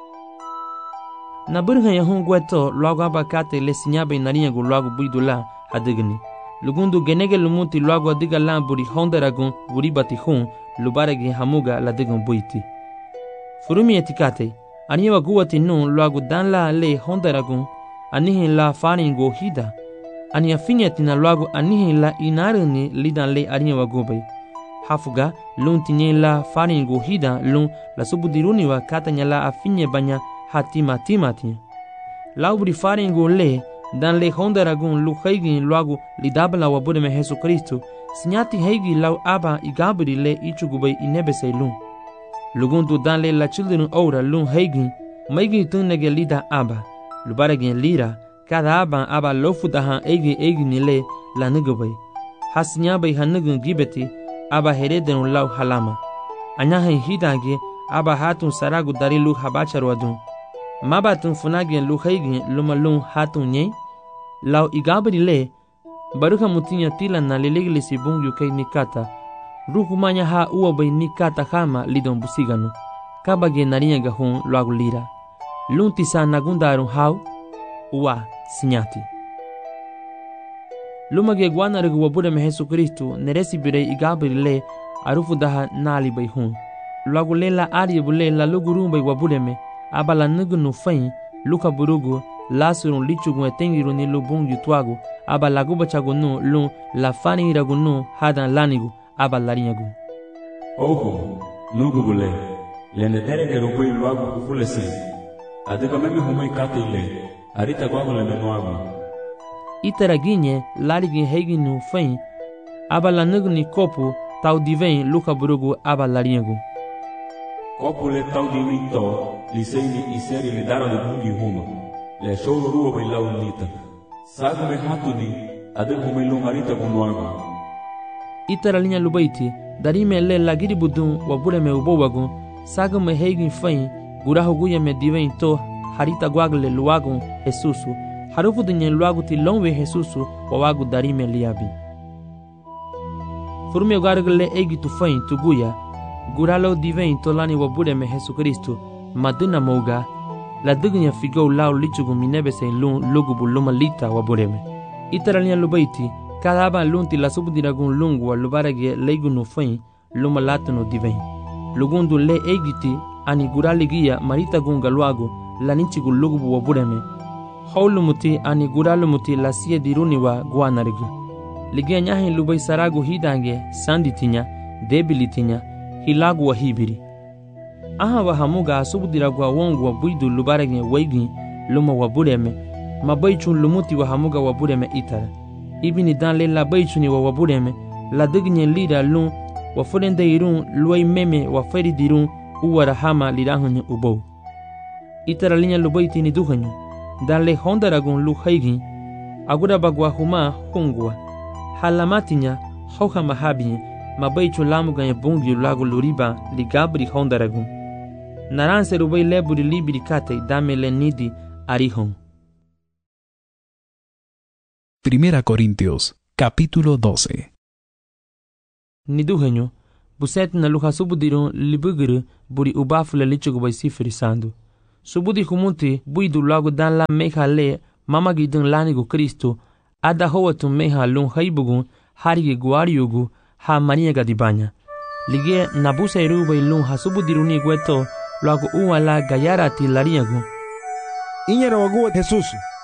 na burha ya hun gweto lagu abakate le sinyabe nariya gu lagu buidula hadigni lugundu genege lumuti lagu adiga la buri hondaragun buri batihun lubaragi hamuga la digun buiti furumi etikate aniwa guwati nun lagu dan la le hondaragun anihin la faringo hida ani afinyatina lagu anihin la inaruni lidan le aniwa gubay hafuga lun tinye la faringo hida lun la subudiruni wa katanya la afinye banya hatima timati laubri faringo le dan le hondaragun lu haygin lagu lidabla wa budeme Jesu Kristo sinyati haygi lau aba igabri le ichugubay inebesay lun lugundu dan le la children ora lun haygin maygi tunnege lida aba lubaragin lira kada aba aba lofu daha egi egi nile la nugubay hasinyabay hanugun gibeti aba hereden lau halama anyahin hidange aba hatun saragu dari lu habacharwadun mabatun funagin lu haygin lumalun hatun nye lau igabri le baruka mutinya tila na liliglisi bungyu kay nikata rukumanya ha uwabay nikata hama lidon busiganu kabage nariya gahun lagu lira lunti sa nagundarun hau uwa sinyati lumage gwanarigu wabudeme Jesu Kristo neresi bire igabri le arufu daha nali bay hun lagu lela ariye bule la lugurumbay wabudeme abala nugunu fain luka burugu lasurun lichugu etengiru ni lubung yutwagu aba laguba chagunu lun la fani iragunu hadan lanigu aba larinyagu oho nugu bule lende terenge rupoi luagu kufule se adeka memi humoi kate ile arita gwagu le menuagu itaraginye larigin heginu fain aba la nugni kopu tau divein luka burugu aba larinyagu kopu le tau divein to liseini iseri le dara de bungi huma le shoro ruwa bai lau nita sagu me hatuni ade humai lungarita gunuagu itara linya lubaiti darime le lagiri budun wabure me ubowagu sagu me hegin fain gurahu guya me divein to harita gwagle luagu Jesusu harufu dinye luagu ti longwe Jesusu wawagu darime liabi furme gargle egi tu fain tu guya guralo divein to lani wabure me Jesu Kristo maduna moga la dignya figo lau lichugu minebe sen lun lugubu luma lita wabureme itaralinya lubaiti kada aba lunti la subdiragun lungu wa lubarage leigunu fain luma latuno divein lugundu le egiti ani guraligia marita gunga luagu la ninchigu lugubu wabureme haulumuti ani guralumuti la siye diruni wa guanarigu ligia nyahin lubai saragu hidange sanditinya debilitinya hilagu wa hibiri aha wa hamuga subdiragwa wongu wa buidu lubarage waigi luma wabureme mabaichun lumuti wa hamuga wabureme itara ibini dan le la baichuni wa wabureme la digne lira lun wa furende irun luai meme wa feri dirun uwara hama lirahunye ubo itara linya lubaiti ni duhanyu dan le hondaragun lu haigi agura bagwa huma hungwa halamatinya hauha mahabi mabaichun lamuga bungi lagu luriba ligabri hondaragun naranse rubai leburi libiri kate dame le nidi arihon Primera Corintios, capítulo doce. Niduhenyo, buset na luha subudiron libuguru buri ubafule lichugu bay sifirisando. Subudi humunti buidu lagu dan la meha le mamagi dun lanigu Kristo ada howatu meha lun haibugun harigi guariyugu ha maniaga dibanya. Lige nabusa irubay lun hasubudiruni gueto lagu uwala gayarati lariagu. Inyara waguwa Jesus.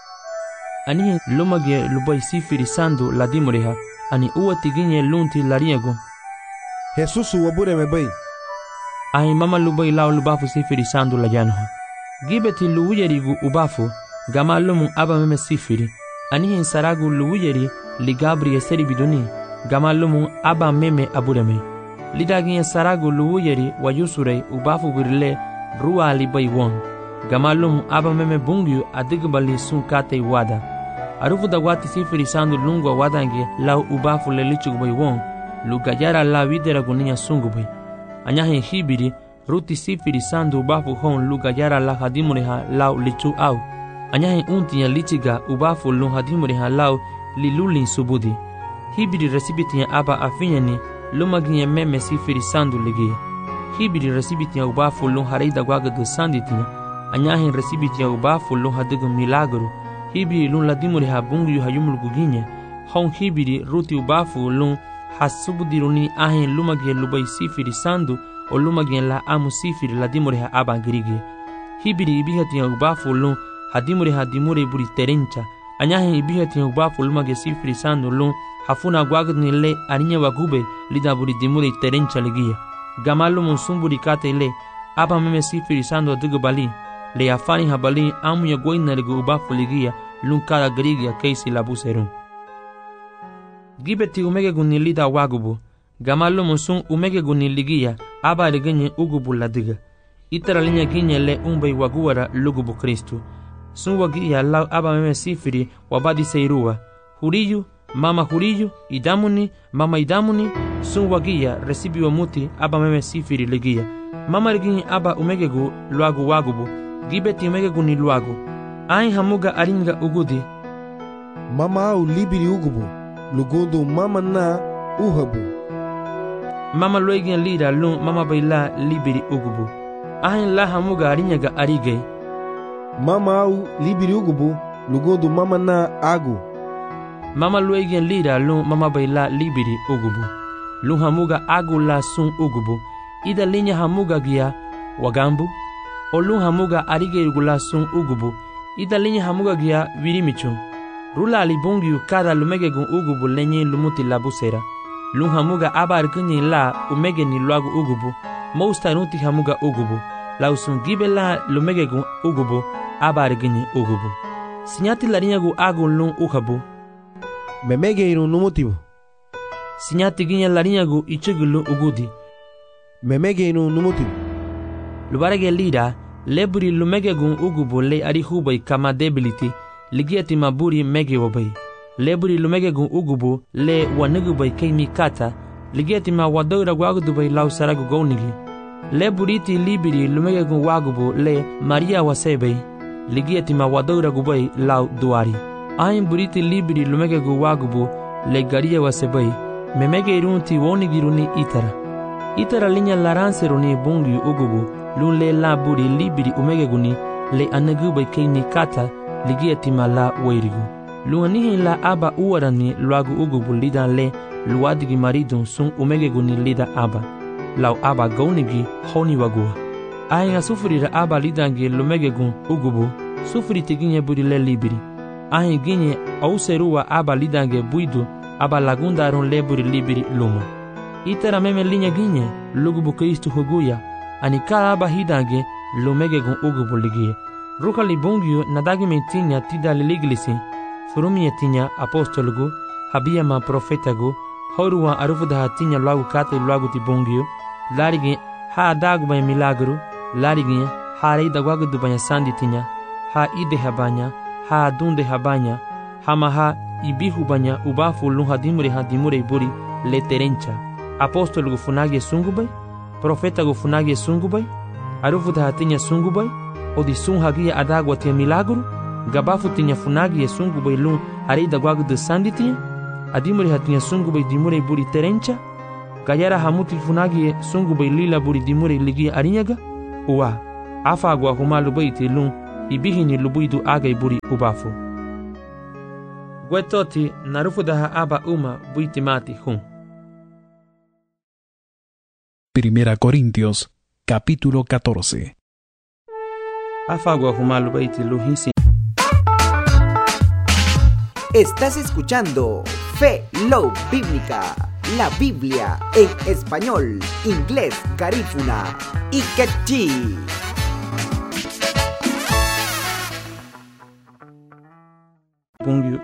Ani lumage lubay sifirisando la dimureha ani uwati ginye lunti lariagu. Jesus wabure mebay. Ai mama lubay lao lubafu sifirisando la yanha. Gibeti luwiyerigu ubafu gama lumun aba meme sifiri. Ani saragu luwiyeri li Gabriel seri biduni gama lumun aba meme abureme. Lidagi saragu luwiyeri wa yusurei ubafu birle ruwa li bay won. Gama lumun aba meme bungyu adigbali sun kate wada. Arufu da wati sifiri sandu lungwa wadange lau ubafu le lichugu bay won. Lugayara la videra gunia sungu bay. Anyahin hibiri ruti sifiri sandu ubafu hon lugayara la hadimureha lau lichu au. Anyahin untinya lichiga ubafu lun hadimureha lau lilulin subudi. Hibiri resibitinya aba afinyani lumaginya meme sifiri sandu ligia. Hibiri resibitinya ubafu lun hareida gwagadu sanditinya. Anyahin resibitinya ubafu lun hadigu milagru. Hibiri lun ladimureha bungu hayumul guginye. Hon hibiri ruti ubafu lun hasubudiruni ahin lumagia lubay sifiri sandu o lumagia la amu sifiri la dimureha aba girigi. Hibiri ibihatinya ubafu lun hadimureha dimure buri terencha. Anyahin ibihatinya ubafu lumagia sifiri sandu lun hafuna gwagdni le arinya wagube lida buri dimure terencha ligia. Gamalu munsumburi kate le aba meme sifiri sandu adigu bali. Le afani habali amu ya goina ligu ubafu ligia lun kada girigia keisi labuserun. Gibeti umege guni lida wagubu. Gamalu munsun umege guni ligia aba ligenye ugubu ladiga. Itara linya ginye le umbay waguwara lugubu Kristu. Sun wagia lau aba meme sifiri wabadi seirua. Huriyu, mama huriyu, idamuni, mama idamuni. Sun wagia resibi wa muti aba meme sifiri ligia. Mama liginye aba umege gu luagu wagubu. Gibeti umege guni luagu. Ain hamuga aringa ugudi. Mama au libiri ugubu. Lugundu mama na uhabu. Mama loigin lida lun mama bayla libiri ugubu. Ahin la hamuga arinyaga arigay. Mama au libiri ugubu. Lugundu mama na agu. Mama loigin lida lun mama bayla libiri ugubu. Lun hamuga agu la sun ugubu. Ida linya hamuga gia wagambu. O lun hamuga arigay gula sun ugubu. Ida linya hamuga gia virimichun. Rula alibungiu kada lumege gun ugubu lenye lumuti labusera. Lun hamuga aba arkunyi la umege ni luagu ugubu. Mousta nuti hamuga ugubu. La usungibe la lumege gun ugubu aba arkunyi ugubu. Sinyati larinya gu agu lun uhabu. Memege irun numutibu. Sinyati ginya larinya gu ichugu lun ugudi. Memege irun numutibu. Lubarege lida leburi lumege gun ugubu le arihubay kama debility. Ligiati maburi mege wabay. Leburi lumege gun ugubu le wanugubay keimi kata. Ligiati ma wadogra wagudubay lau saragu gounigi. Leburiti libiri lumege gun wagubu le Maria wasebay. Ligiati ma wadogra gubay lau duari. Ahin buriti libiri lumege gun wagubu le garia wasebay. Memege irunti wonigiruni itara. Itara linya laranseruni bungi ugubu. Lun le la buri libiri umege guni le anugubay keimi kata. Ligiati mala weirigu. Luanihi la aba uwarani luagu ugubu lida le luadigi maridun sun umege guni lida aba. Lau aba gaunigi honi wagua. Ahinga sufurira aba lidangi lumege gun ugubu. Sufuri tiginye buri le libiri. Ahin ginye auserua aba lidange buidu aba lagundarun le buri libiri luma. Itera meme linya ginye lugubu Kristu huguya. Anika aba hidange lumege gun ugubu ligie. Ruka libungyu nadagi metinya tida liliglisi. Furumi etinya apostolugu, habiyama profetagu, horuwa arufuda hatinya luagu kate luagu tibungyu, larigi ha adagu banya milagru, larigi ha reida wagudu banya sandi tinya, ha ide habanya, ha adunde habanya, hama ha ibihu banya ubafu lun hadimure hadimure buri le terencha. Apostolugu funagi sungubay, profetagu funagi sungubay, arufuda hatinya sungubay, odi sun hagia adagwa tia milagru, Gabafu tinya funagi e sungu bai lung arei da guagu de sanditinha. Adimuri hatinya sungu bai dimure buri terencha. Gayara hamuti funagi e sungu bai lila buri dimure ligi arinyaga. Uwa, afa agua humalu bai ti lung ibihini lubuidu agai buri ubafu. Guetoti narufu daha aba uma buiti mati hun. Primera Corintios, capítulo catorce. Afa agua humalu bai ti luhisi. Estás escuchando Fe Love Bíblica, la Biblia en español, inglés, garífuna y quechí. Pungyu